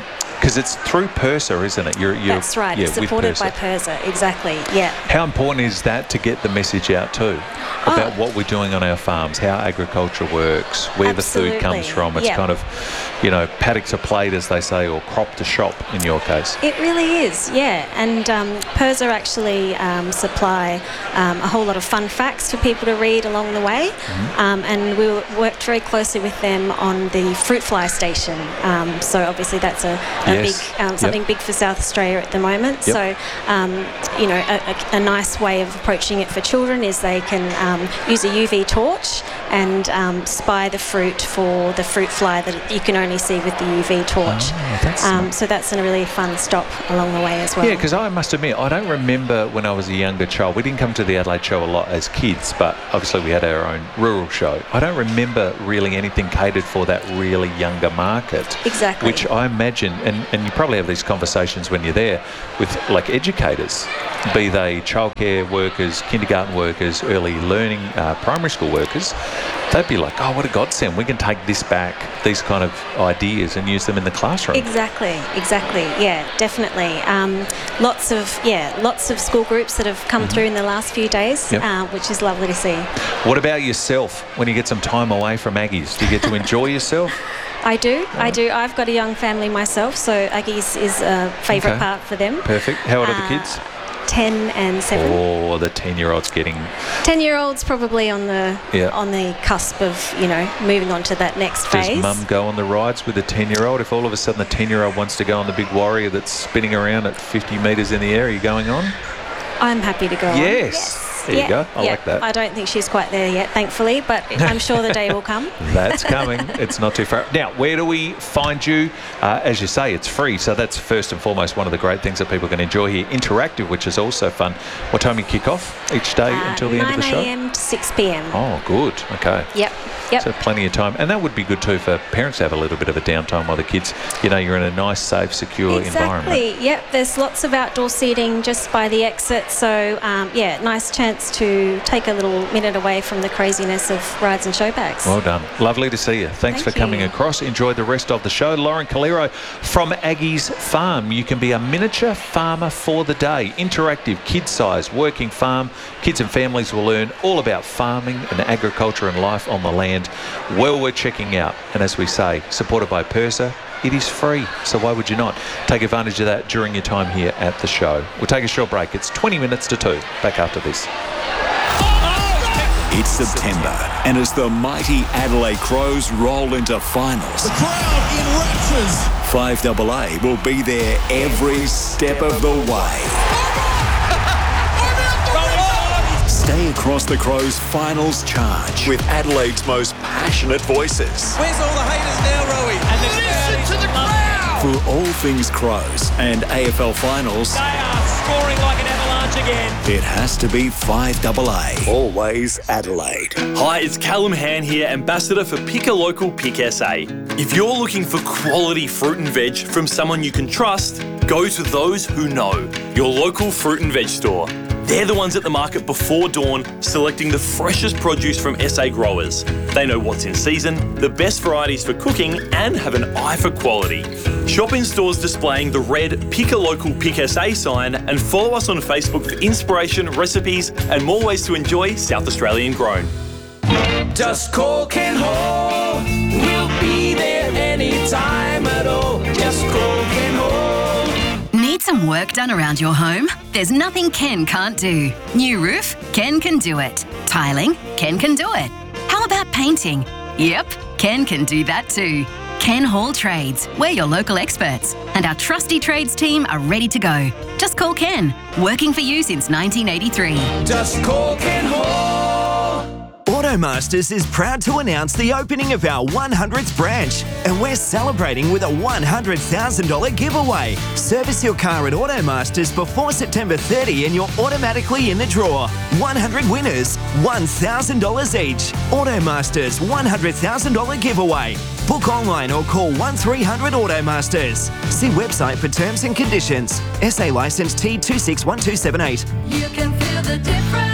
Because it's through PIRSA, isn't it? You're, you're, That's right. Yeah, it's supported with by PIRSA, exactly, yeah. How important is that to get the message out too about Oh. what we're doing on our farms, how agriculture works, where Absolutely. the food comes from? It's Yeah. kind of, you know, paddock to plate, as they say, or crop to shop in your case. It really is, yeah. And um, PIRSA actually um, supply um, a whole lot of fun facts for people to read along the way. Mm-hmm. Um, and we worked very closely with them on the fruit fly station. Um, so obviously that's a, a Yes. big um, something Yep. big for South Australia at the moment. Yep. So um, you know, a, a, a nice way of approaching it for children is they can um, use a U V torch and um, spy the fruit for the fruit fly that you can only see with the U V torch. Oh, that's um, so that's a really fun stop along the way as well. Yeah, because I must admit, I don't remember when I was a younger child. We didn't come to the Adelaide show a lot as kids, but obviously we had our own rural show. I don't remember really anything catered for that really younger market. Exactly. Which I imagine, and, and you probably have these conversations when you're there with like educators, be they childcare workers, kindergarten workers, early learning, uh, primary school workers. They'd be like, oh, what a godsend. We can take this back, these kind of ideas, and use them in the classroom. Exactly, exactly. Yeah, definitely. Um, lots of yeah, lots of school groups that have come through in the last few days, Yep. uh, which is lovely to see. What about yourself when you get some time away from Aggies? Do you get to enjoy yourself? I do, I do. I've got a young family myself, so Aggies is a favourite Okay. part for them. Perfect. How old are the Uh, kids? ten and seven. Oh, the ten-year-old's getting... Ten-year-olds probably on the Yeah. on the cusp of you know moving on to that next Does phase. mum go on the rides with the ten-year-old? If all of a sudden the ten-year-old wants to go on the big warrior that's spinning around at fifty metres in the air, are you going on? I'm happy to go on. Yes. There yeah, you go. I yeah. like that. I don't think she's quite there yet, thankfully, but I'm sure the day will come. That's coming. It's not too far. Now, where do we find you? Uh, as you say, it's free, so that's first and foremost one of the great things that people can enjoy here. Interactive, which is also fun. What time you kick off each day Uh, until the end of the show? nine a m to six p m. Oh, good. Okay. Yep, yep. So plenty of time. And that would be good too for parents to have a little bit of a downtime while the kids, you know, you're in a nice, safe, secure environment. Exactly. Yep. There's lots of outdoor seating just by the exit. So, um, yeah, nice chance to take a little minute away from the craziness of rides and show bags. Well done. Lovely to see you. Thanks Thank for coming you. across. Enjoy the rest of the show. Lauren Calero from Aggie's Farm. You can be a miniature farmer for the day. Interactive, kid-sized, working farm. Kids and families will learn all about farming and agriculture and life on the land. Well worth checking out. And as we say, supported by PIRSA, it is free, so why would you not take advantage of that during your time here at the show? We'll take a short break. It's twenty minutes to two. Back after this. It's September, and as the mighty Adelaide Crows roll into finals, the crowd in raptures. five double A will be there every step of the way. Stay across the Crows' finals charge with Adelaide's most passionate voices. Where's all the haters now, Rowie? And listen to the crowd! For all things Crows and A F L finals, They are scoring like an avalanche again. it has to be five double A. Always Adelaide. Hi, it's Callum Han here, Ambassador for Pick a Local Pick S A. If you're looking for quality fruit and veg from someone you can trust, go to those who know, your local fruit and veg store. They're the ones at the market before dawn, selecting the freshest produce from S A growers. They know what's in season, the best varieties for cooking, and have an eye for quality. Shop in stores displaying the red Pick a Local Pick S A sign, and follow us on Facebook for inspiration, recipes, and more ways to enjoy South Australian grown. Just call Ken Hall. We'll be there anytime at all. Just call Ken Hall. Need some work done around your home? There's nothing Ken can't do. New roof? Ken can do it. Tiling? Ken can do it. How about painting? Yep, Ken can do that too. Ken Hall Trades. We're your local experts, and our trusty trades team are ready to go. Just call Ken. Working for you since nineteen eighty-three. Just call Ken Hall. Automasters is proud to announce the opening of our one hundredth branch, and we're celebrating with a one hundred thousand dollars giveaway. Service your car at Automasters before September thirtieth and you're automatically in the draw. one hundred winners, one thousand dollars each. Automasters one hundred thousand dollars giveaway. Book online or call one three hundred Automasters. See website for terms and conditions. S A licence T two six one two seven eight. You can feel the difference.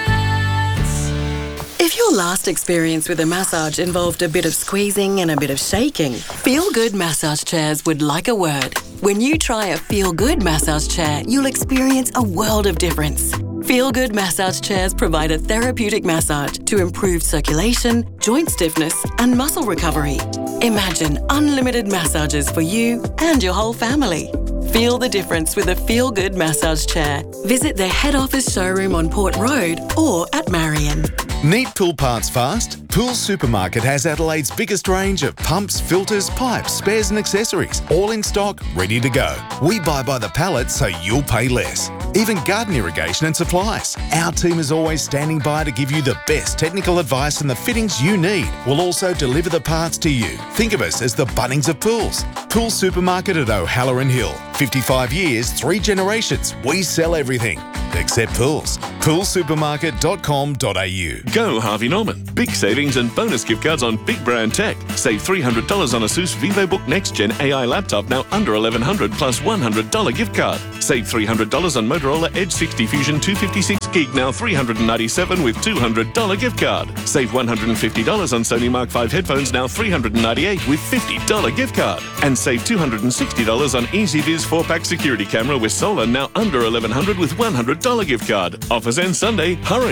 If your last experience with a massage involved a bit of squeezing and a bit of shaking, Feel Good Massage Chairs would like a word. When you try a Feel Good massage chair, you'll experience a world of difference. Feel Good massage chairs provide a therapeutic massage to improve circulation, joint stiffness, and muscle recovery. Imagine unlimited massages for you and your whole family. Feel the difference with a Feel Good massage chair. Visit their head office showroom on Port Road or at Marion. Need pool parts fast? Pool Supermarket has Adelaide's biggest range of pumps, filters, pipes, spares and accessories, all in stock, ready to go. We buy by the pallet so you'll pay less. Even garden irrigation and supplies. Our team is always standing by to give you the best technical advice and the fittings you need. We'll also deliver the parts to you. Think of us as the Bunnings of pools. Pool Supermarket at O'Halloran Hill. fifty-five years, three generations. We sell everything except pools. pool supermarket dot com dot a u. Go Harvey Norman. Big savings and bonus gift cards on big brand tech. Save three hundred dollars on ASUS VivoBook Next Gen A I laptop, now under eleven hundred dollars plus one hundred dollars gift card. Save three hundred dollars on Motorola Edge sixty Fusion two fifty-six gig, now three hundred ninety-seven dollars with two hundred dollars gift card. Save one hundred fifty dollars on Sony Mark five headphones, now three hundred ninety-eight dollars with fifty dollars gift card. And save two hundred sixty dollars on EasyViz four pack security camera with solar, now under eleven hundred dollars with one hundred dollars gift card. Offers end Sunday. Hurry.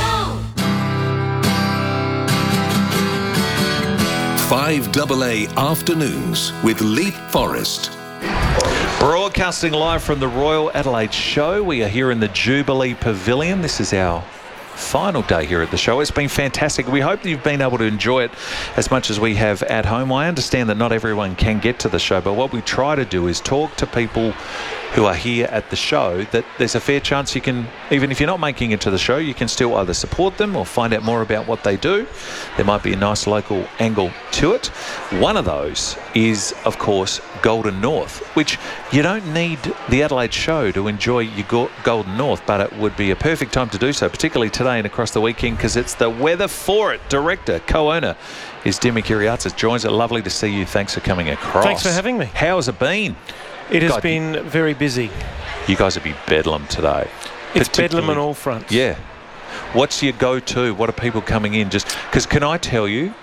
five double A Afternoons with Leap Forest. Broadcasting live from the Royal Adelaide Show. We are here in the Jubilee Pavilion. This is our final day here at the show. It's been fantastic. We hope that you've been able to enjoy it as much as we have at home. I understand that not everyone can get to the show, but what we try to do is talk to people who are here at the show, that there's a fair chance you can, even if you're not making it to the show, you can still either support them or find out more about what they do. There might be a nice local angle to it. One of those is, of course, Golden North, which you don't need the Adelaide Show to enjoy your go- Golden North, but it would be a perfect time to do so, particularly today and across the weekend, because it's the weather for it. Director, co-owner is Demi Kyriatis. Joins it. Lovely to see you. Thanks for coming across. Thanks for having me. How's it been? It has God, been very busy. You guys will be bedlam today. It's bedlam on all fronts. Yeah. What's your go-to? What are people coming in? Just because, can I tell you,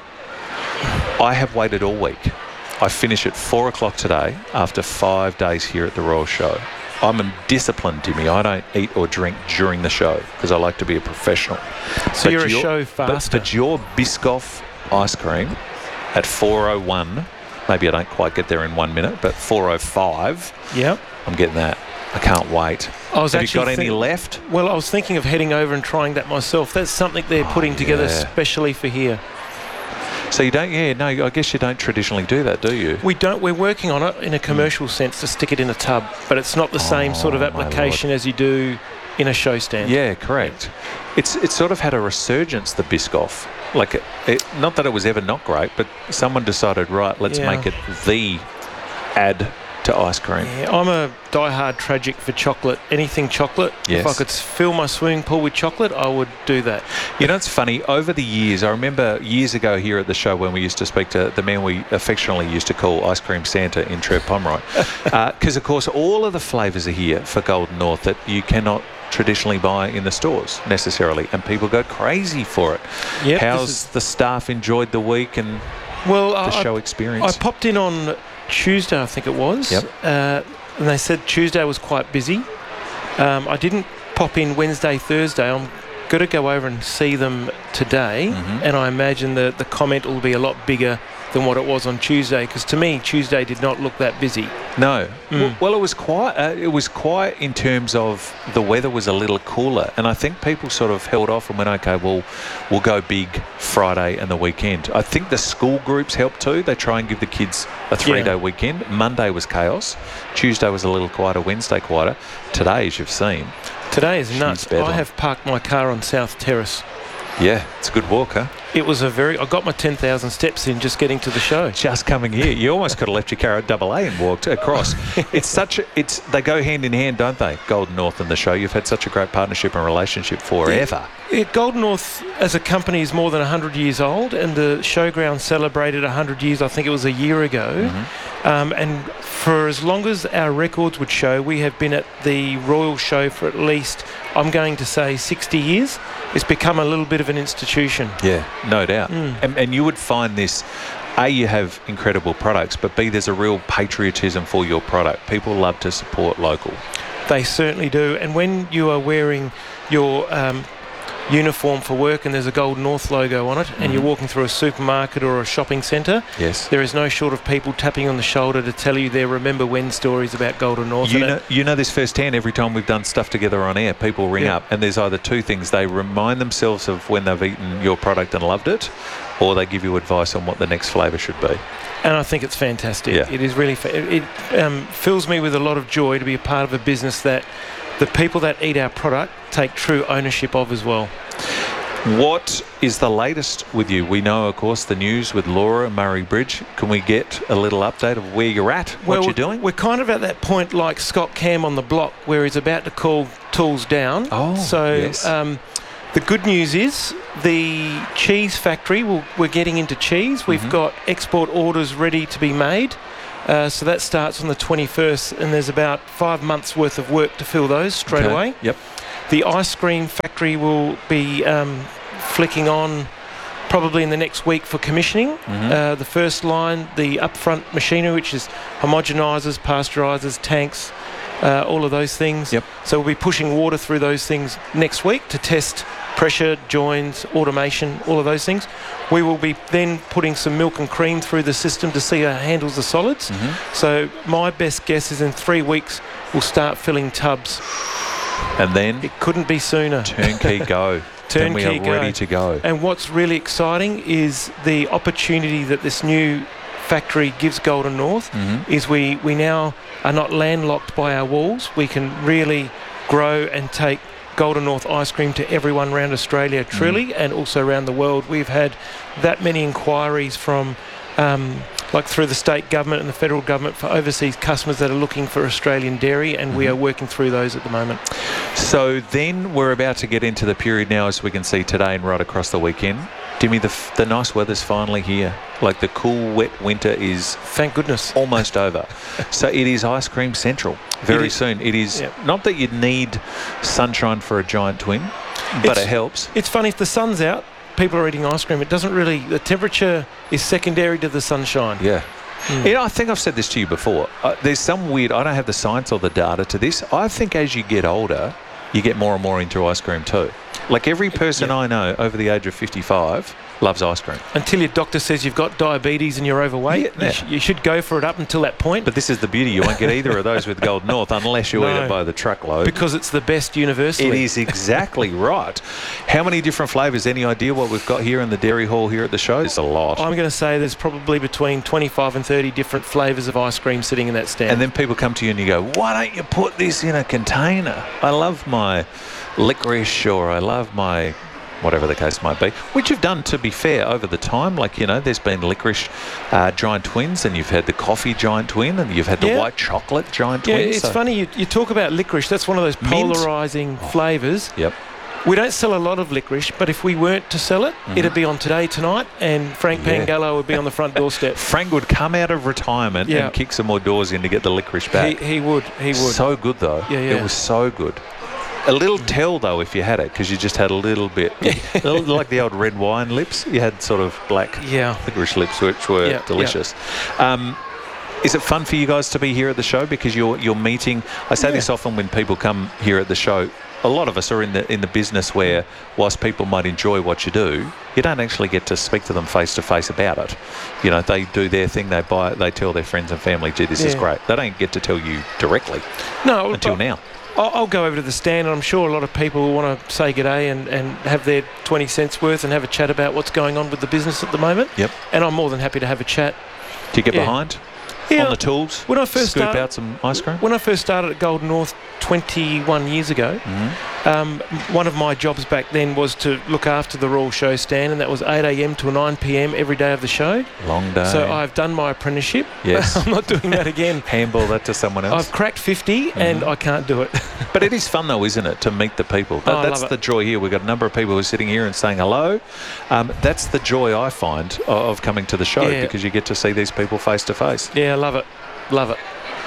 I have waited all week. I finish at four o'clock today after five days here at the Royal Show. I'm disciplined, Dimmy. I don't eat or drink during the show because I like to be a professional. So but you're a your, show faster. But, but your Biscoff ice cream at four oh one, maybe I don't quite get there in one minute, but four oh five, yep. I'm getting that. I can't wait. I was Have actually you got think- any left? Well, I was thinking of heading over and trying that myself. That's something they're putting Oh, together yeah. specially for here. So you don't, yeah, no, I guess you don't traditionally do that, do you? We don't. We're working on it in a commercial mm. sense to stick it in a tub, but it's not the same Oh, sort of my application as you do in a show stand. Yeah, correct. It's it's sort of had a resurgence, the Biscoff. Like, it, it, not that it was ever not great, but someone decided, right, let's Yeah. make it the ad to ice cream. Yeah, I'm a diehard tragic for chocolate. Anything chocolate. Yes. If I could fill my swimming pool with chocolate, I would do that. You know, it's funny, over the years, I remember years ago here at the show when we used to speak to the man we affectionately used to call Ice Cream Santa in Trev Pomeroy. Because, uh, of course, all of the flavours are here for Golden North that you cannot traditionally buy in the stores necessarily, and people go crazy for it. Yep, How's the staff enjoyed the week and well, the I, show I, experience? I popped in on Tuesday, I think it was. Yep. Uh, and they said Tuesday was quite busy. Um, I didn't pop in Wednesday, Thursday. I'm going to go over and see them today, Mm-hmm. and I imagine that the comment will be a lot bigger than what it was on Tuesday, because to me Tuesday did not look that busy. No. Mm. Well, well, it was quiet. Uh, it was quiet in terms of the weather was a little cooler, and I think people sort of held off and went, okay, well, we'll go big Friday and the weekend. I think the school groups helped too. They try and give the kids a three-day Yeah. weekend. Monday was chaos. Tuesday was a little quieter. Wednesday quieter. Today, as you've seen, Today is She's nuts. bedlam. I have parked my car on South Terrace. yeah, it's a good walk, huh? It was a very... I got my ten thousand steps in just getting to the show. Just coming here, you almost could have left your car at double A and walked across. It's such a, it's they go hand in hand, don't they? Golden North and the show. You've had such a great partnership and relationship forever. Yeah, Golden North as a company is more than one hundred years old, and the showground celebrated one hundred years, I think it was a year ago. Mm-hmm. Um, and for as long as our records would show, we have been at the Royal Show for at least, I'm going to say, sixty years. It's become a little bit of an institution. Yeah, no doubt. Mm. And, and you would find this, A, you have incredible products, but B, there's a real patriotism for your product. People love to support local. They certainly do. And when you are wearing your um, uniform for work and there's a Golden North logo on it, mm-hmm. and you're walking through a supermarket or a shopping centre, yes, there is no short of people tapping on the shoulder to tell you their remember when stories about Golden North. You know, you know this firsthand. Every time we've done stuff together on air, people ring Yeah. up and there's either two things. They remind themselves of when they've eaten your product and loved it, or they give you advice on what the next flavour should be. And I think it's fantastic. Yeah. It is really, fa- it, it um, fills me with a lot of joy to be a part of a business that the people that eat our product take true ownership of as well. What is the latest with you? We know, of course, the news with Laura Murray Bridge. Can we get a little update of where you're at, what well, you're doing? We're kind of at that point like Scott Cam on the block where he's about to call tools down. Oh, so yes. um, the good news is the cheese factory, will, we're getting into cheese. We've Mm-hmm. got export orders ready to be made. Uh, so that starts on the twenty-first, and there's about five months worth of work to fill those straight Okay. away. Yep. The ice cream factory will be um, flicking on probably in the next week for commissioning. Mhm. Uh, the first line, the upfront machinery, which is homogenisers, pasteurisers, tanks, uh, all of those things. Yep. So we'll be pushing water through those things next week to test pressure, joins, automation, all of those things. We will be then putting some milk and cream through the system to see how it handles the solids. Mhm. So my best guess is in three weeks we'll start filling tubs. And then It couldn't be sooner. turnkey go. Then we Turnkey are go. ready to go. And what's really exciting is the opportunity that this new factory gives Golden North Mhm. is we, we now are not landlocked by our walls. We can really grow and take Golden North ice cream to everyone around Australia, truly, Mm. and also around the world. We've had that many inquiries from um, like through the state government and the federal government for overseas customers that are looking for Australian dairy, and we are working through those at the moment. So then we're about to get into the period now, as we can see today and right across the weekend. Dimmy, the, f- the nice weather's finally here. Like the cool, wet winter is... Thank goodness. Almost over. So it is ice cream central very It is- soon. It is Yep. not that you'd need sunshine for a giant twin, but It's- it helps. It's funny, if the sun's out, people are eating ice cream. It doesn't really... The temperature is secondary to the sunshine. Yeah. Mm. You know, I think I've said this to you before. Uh, there's some weird... I don't have the science or the data to this. I think as you get older, you get more and more into ice cream too. Like every person I know over the age of fifty-five loves ice cream. Until your doctor says you've got diabetes and you're overweight, Yeah. you, sh- you should go for it up until that point. But this is the beauty. You won't get either of those with Golden North unless you eat No. it by the truckload. Because it's the best universally. It is exactly right. How many different flavours? Any idea what we've got here in the dairy hall here at the show? It's a lot. I'm going to say there's probably between twenty-five and thirty different flavours of ice cream sitting in that stand. And then people come to you and you go, why don't you put this in a container? I love my licorice, or I love my whatever the case might be, which you've done, to be fair, over the time. Like, you know, there's been licorice uh, giant twins, and you've had the coffee giant twin, and you've had the Yeah. white chocolate giant yeah, twin. it's so- funny, you, you talk about licorice, that's one of those Mint. polarising flavours. Yep. We don't sell a lot of licorice, but if we weren't to sell it, Mhm. it'd be on Today Tonight, and Frank Yeah. Pangallo would be on the front doorstep. Frank would come out of retirement Yeah. and kick some more doors in to get the licorice back. He, he would, he would. So good, though. Yeah, yeah. It was so good. A little tell, though, if you had it, because you just had a little bit. A little like the old red wine lips. You had sort of black Yeah. licorice lips, which were Yeah, yeah. delicious. Um, is it fun for you guys to be here at the show? Because you're you're meeting... I say Yeah. this often when people come here at the show. A lot of us are in the in the business where, whilst people might enjoy what you do, you don't actually get to speak to them face to face about it. You know, they do their thing, they buy it, they tell their friends and family, gee, this is Yeah. great. They don't get to tell you directly No, until but now. I'll, I'll go over to the stand, and I'm sure a lot of people will want to say g'day and, and have their twenty cents worth and have a chat about what's going on with the business at the moment. Yep. And I'm more than happy to have a chat. Do you get Yeah. behind Yeah. on the tools? When I first scoop started- out some ice cream? When I first started at Golden North twenty-one years ago, Mm-hmm. um, one of my jobs back then was to look after the Royal Show stand, and that was eight a.m. till nine p.m. every day of the show. Long day. So I've done my apprenticeship. Yes. I'm not doing that again. Handball that to someone else. I've cracked fifty, and I can't do it. But it is fun, though, isn't it, to meet the people? That, Oh, I that's love the it. joy here. We've got a number of people who are sitting here and saying hello. Um, that's the joy I find of, of coming to the show, Yeah. because you get to see these people face to face. Yeah, I love it. Love it.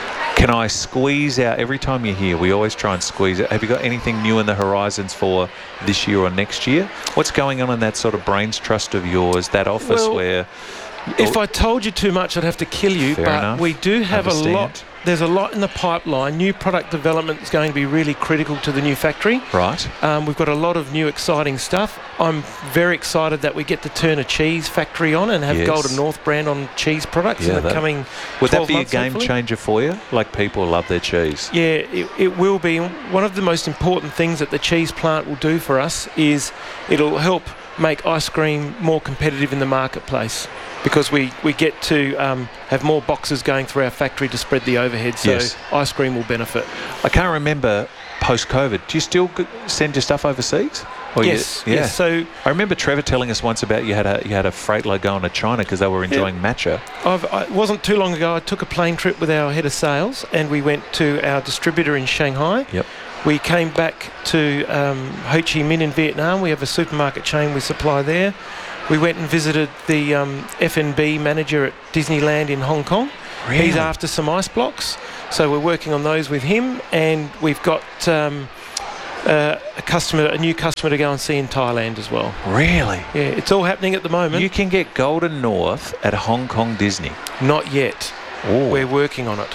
Can I squeeze out, every time you're here, we always try and squeeze it. Have you got anything new in the horizons for this year or next year? What's going on in that sort of brains trust of yours, that office Well, where... If I told you too much, I'd have to kill you. Fair but enough. we do have Understand. a lot. There's a lot in the pipeline. New product development is going to be really critical to the new factory. Right. Um, we've got a lot of new exciting stuff. I'm very excited that we get to turn a cheese factory on and have Yes. Golden North brand on cheese products Yeah, in the that- coming Would that twelve be a months, game hopefully. changer for you? Like, people love their cheese. Yeah, it, it will be. One of the most important things that the cheese plant will do for us is it'll help make ice cream more competitive in the marketplace, because we, we get to um, have more boxes going through our factory to spread the overhead, so Yes. ice cream will benefit. I can't remember post-COVID. Do you still g- send your stuff overseas? Or Yes, you, yeah. yes, so- I remember Trevor telling us once about you had a you had a freight load going to China because they were enjoying matcha. I've, I, it wasn't too long ago, I took a plane trip with our head of sales and we went to our distributor in Shanghai. Yep. We came back to um, Ho Chi Minh in Vietnam. We have a supermarket chain we supply there. We went and visited the um, F and B manager at Disneyland in Hong Kong. Really? He's after some ice blocks, so we're working on those with him. And we've got um, uh, a customer, a new customer to go and see in Thailand as well. Really? Yeah, it's all happening at the moment. You can get Golden North at Hong Kong Disney. Not yet. Ooh. We're working on it.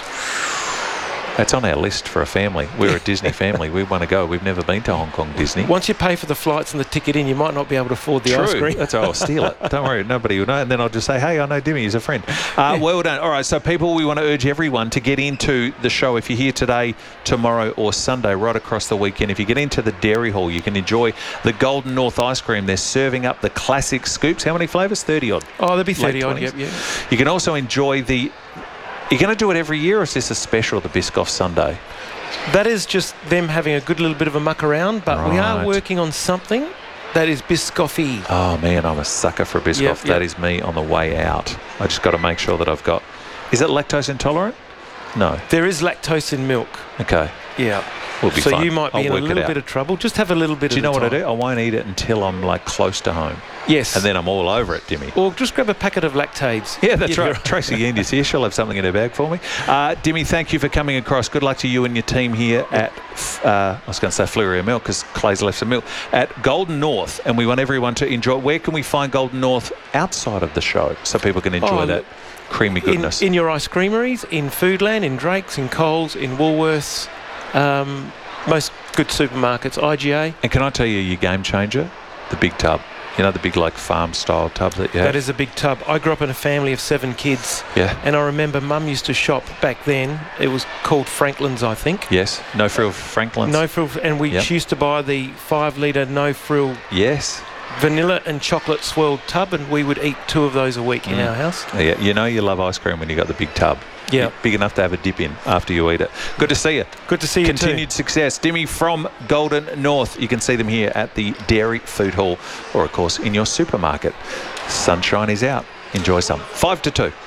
That's on our list for a family. We're a Disney family. We want to go. We've never been to Hong Kong Disney. Once you pay for the flights and the ticket in, you might not be able to afford the True. ice cream. That's why I'll steal it. Don't worry, nobody will know. And then I'll just say, hey, I know Dimmy, he's a friend. Uh, well done. All right, so people, we want to urge everyone to get into the show. If you're here today, tomorrow or Sunday, right across the weekend, if you get into the Dairy Hall, you can enjoy the Golden North ice cream. They're serving up the classic scoops. How many flavours? thirty odd. Oh, there'll be thirty Late odd, yep, twenties. yeah. You can also enjoy the... You're going to do it every year, or is this a special, the Biscoff Sunday? That is just them having a good little bit of a muck around, but we are Right. working on something that is Biscoffy. Oh, man, I'm a sucker for a Biscoff. Yep, That yep. is me on the way out. I just got to make sure that I've got... Is it lactose intolerant? No. There is lactose in milk. Okay. Yeah. Will be so fun. you might be I'll in a work it little out. bit of trouble. Just have a little bit Do you of know what I time. do? I won't eat it until I'm like close to home. Yes. And then I'm all over it, Dimmy. Or just grab a packet of Lactades. Yeah, that's You'll be right. Tracy Yandy's here. She'll have something in her bag for me. Uh, Dimmy, thank you for coming across. Good luck to you and your team here at, uh, I was going to say Fleury Milk because Clay's left some milk, at Golden North. And we want everyone to enjoy. Where can we find Golden North outside of the show so people can enjoy Oh, that creamy goodness? In, in your ice creameries, in Foodland, in Drake's, in Coles, in Woolworths, um, most good supermarkets, I G A. And can I tell you your game changer? The big tub. You know, the big like farm style tubs that you have? That is a big tub. I grew up in a family of seven kids. Yeah. And I remember Mum used to shop back then. It was called Franklin's, I think. Yes. No frill Franklin's. No frill, and we Yep. she used to buy the five litre no frill Yes. vanilla and chocolate swirled tub, and we would eat two of those a week in Mm. our house. Yeah, you know you love ice cream when you got the big tub. Yeah. Big enough to have a dip in after you eat it. Good to see you. Good to see you too. Continued success. Dimmy from Golden North. You can see them here at the Dairy Food Hall or, of course, in your supermarket. Sunshine is out. Enjoy some. Five to two.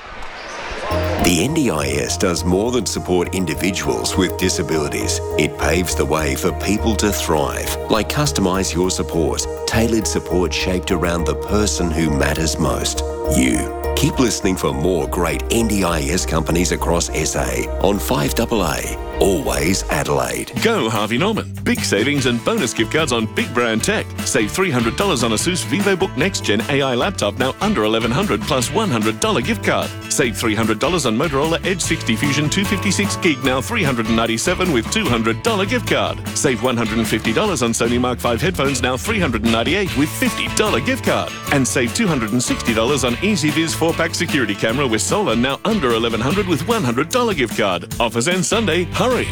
The N D I S does more than support individuals with disabilities. It paves the way for people to thrive, like Customise Your Support, tailored support shaped around the person who matters most, you. Keep listening for more great N D I S companies across S A on five A A, always Adelaide. Go Harvey Norman. Big savings and bonus gift cards on big brand tech. Save three hundred dollars on Asus VivoBook Next Gen A I laptop, now under eleven hundred dollars plus one hundred dollars gift card. Save three hundred dollars on Motorola Edge sixty Fusion two fifty-six gig, now three hundred ninety-seven dollars with two hundred dollars gift card. Save one hundred fifty dollars on Sony Mark five headphones, now three hundred ninety-eight dollars with fifty dollars gift card. And save two hundred sixty dollars on EasyViz four pack security camera with solar, now under eleven hundred dollars with one hundred dollars gift card. Offers end Sunday. Hurry.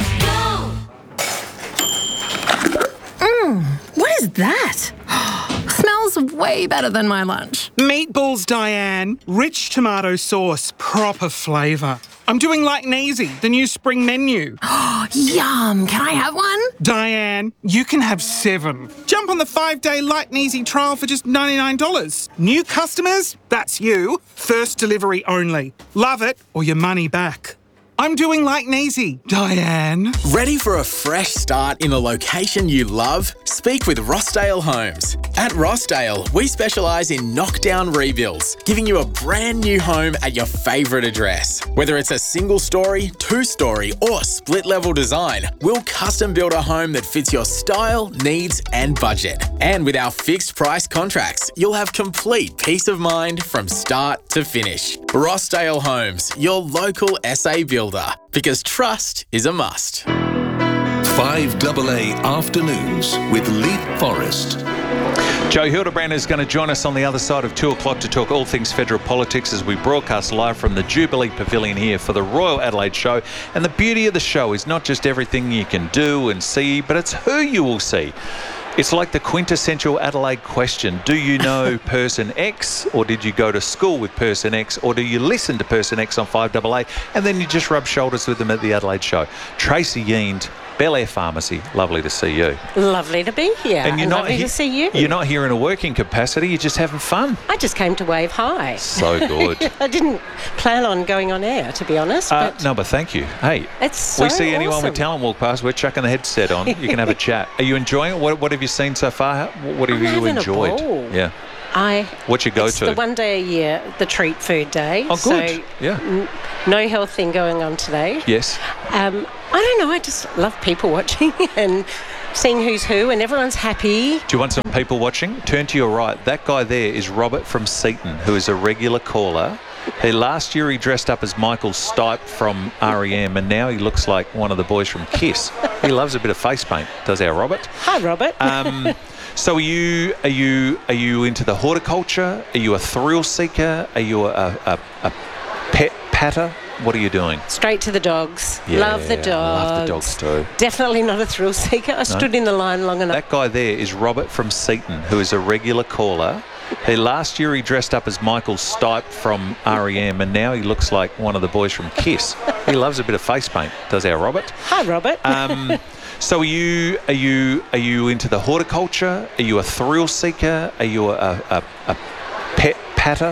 Mmm, what is that? Smells way better than my lunch. Meatballs, Diane. Rich tomato sauce, proper flavour. I'm doing like Neasy, the new spring menu. Yum, can I have one? Diane, you can have seven. Jump on the five-day Light and Easy trial for just ninety-nine dollars. New customers? That's you. First delivery only. Love it or your money back. I'm doing like Neasy, Diane. Ready for a fresh start in a location you love? Speak with Rossdale Homes. At Rossdale, we specialise in knockdown rebuilds, giving you a brand new home at your favourite address. Whether it's a single story, two story or split level design, we'll custom build a home that fits your style, needs and budget. And with our fixed price contracts, you'll have complete peace of mind from start to finish. Rossdale Homes, your local S A builder, because trust is a must. five A A Afternoons with Leith Forrest. Joe Hildebrand is going to join us on the other side of two o'clock to talk all things federal politics as we broadcast live from the Jubilee Pavilion here for the Royal Adelaide Show. And the beauty of the show is not just everything you can do and see, but it's who you will see. It's like the quintessential Adelaide question. Do you know person X, or did you go to school with person X, or do you listen to person X on five A A and then you just rub shoulders with them at the Adelaide Show? Tracy Yeend, Bel Air Pharmacy, lovely to see you. Lovely to be here. And you're and not lovely he- to see you. You're not here in a working capacity, you're just having fun. I just came to wave hi. So good. I didn't plan on going on air, to be honest. Uh, but no, but thank you. Hey, it's so we see anyone awesome. with talent walk past, we're chucking the headset on. You can have a chat. Are you enjoying it? What, what have you seen so far? What have I'm you having a enjoyed? ball. Yeah. I. What you go it's to? the one day a year, the treat food day. Oh, good. So Yeah. n- no health thing going on today. Yes. Um, I don't know. I just love people watching and seeing who's who, and everyone's happy. Do you want some people watching? Turn to your right. That guy there is Robert from Seaton, who is a regular caller. He, last year he dressed up as Michael Stipe from R E M, and now he looks like one of the boys from Kiss. He loves a bit of face paint, does our Robert. Hi, Robert. Um, so are you are you are you into the horticulture? Are you a thrill seeker? Are you a, a, a pet patter? What are you doing? Straight to the dogs. Yeah, love the dogs. love the dogs too. Definitely not a thrill seeker. I stood in the line long enough. That guy there is Robert from Seaton, who is a regular caller. He, last year he dressed up as Michael Stipe from R E M, and now he looks like one of the boys from Kiss. He loves a bit of face paint, does our Robert. Hi, Robert. Um, so are you are you are you into the horticulture? Are you a thrill seeker? Are you a, a, a pet patter?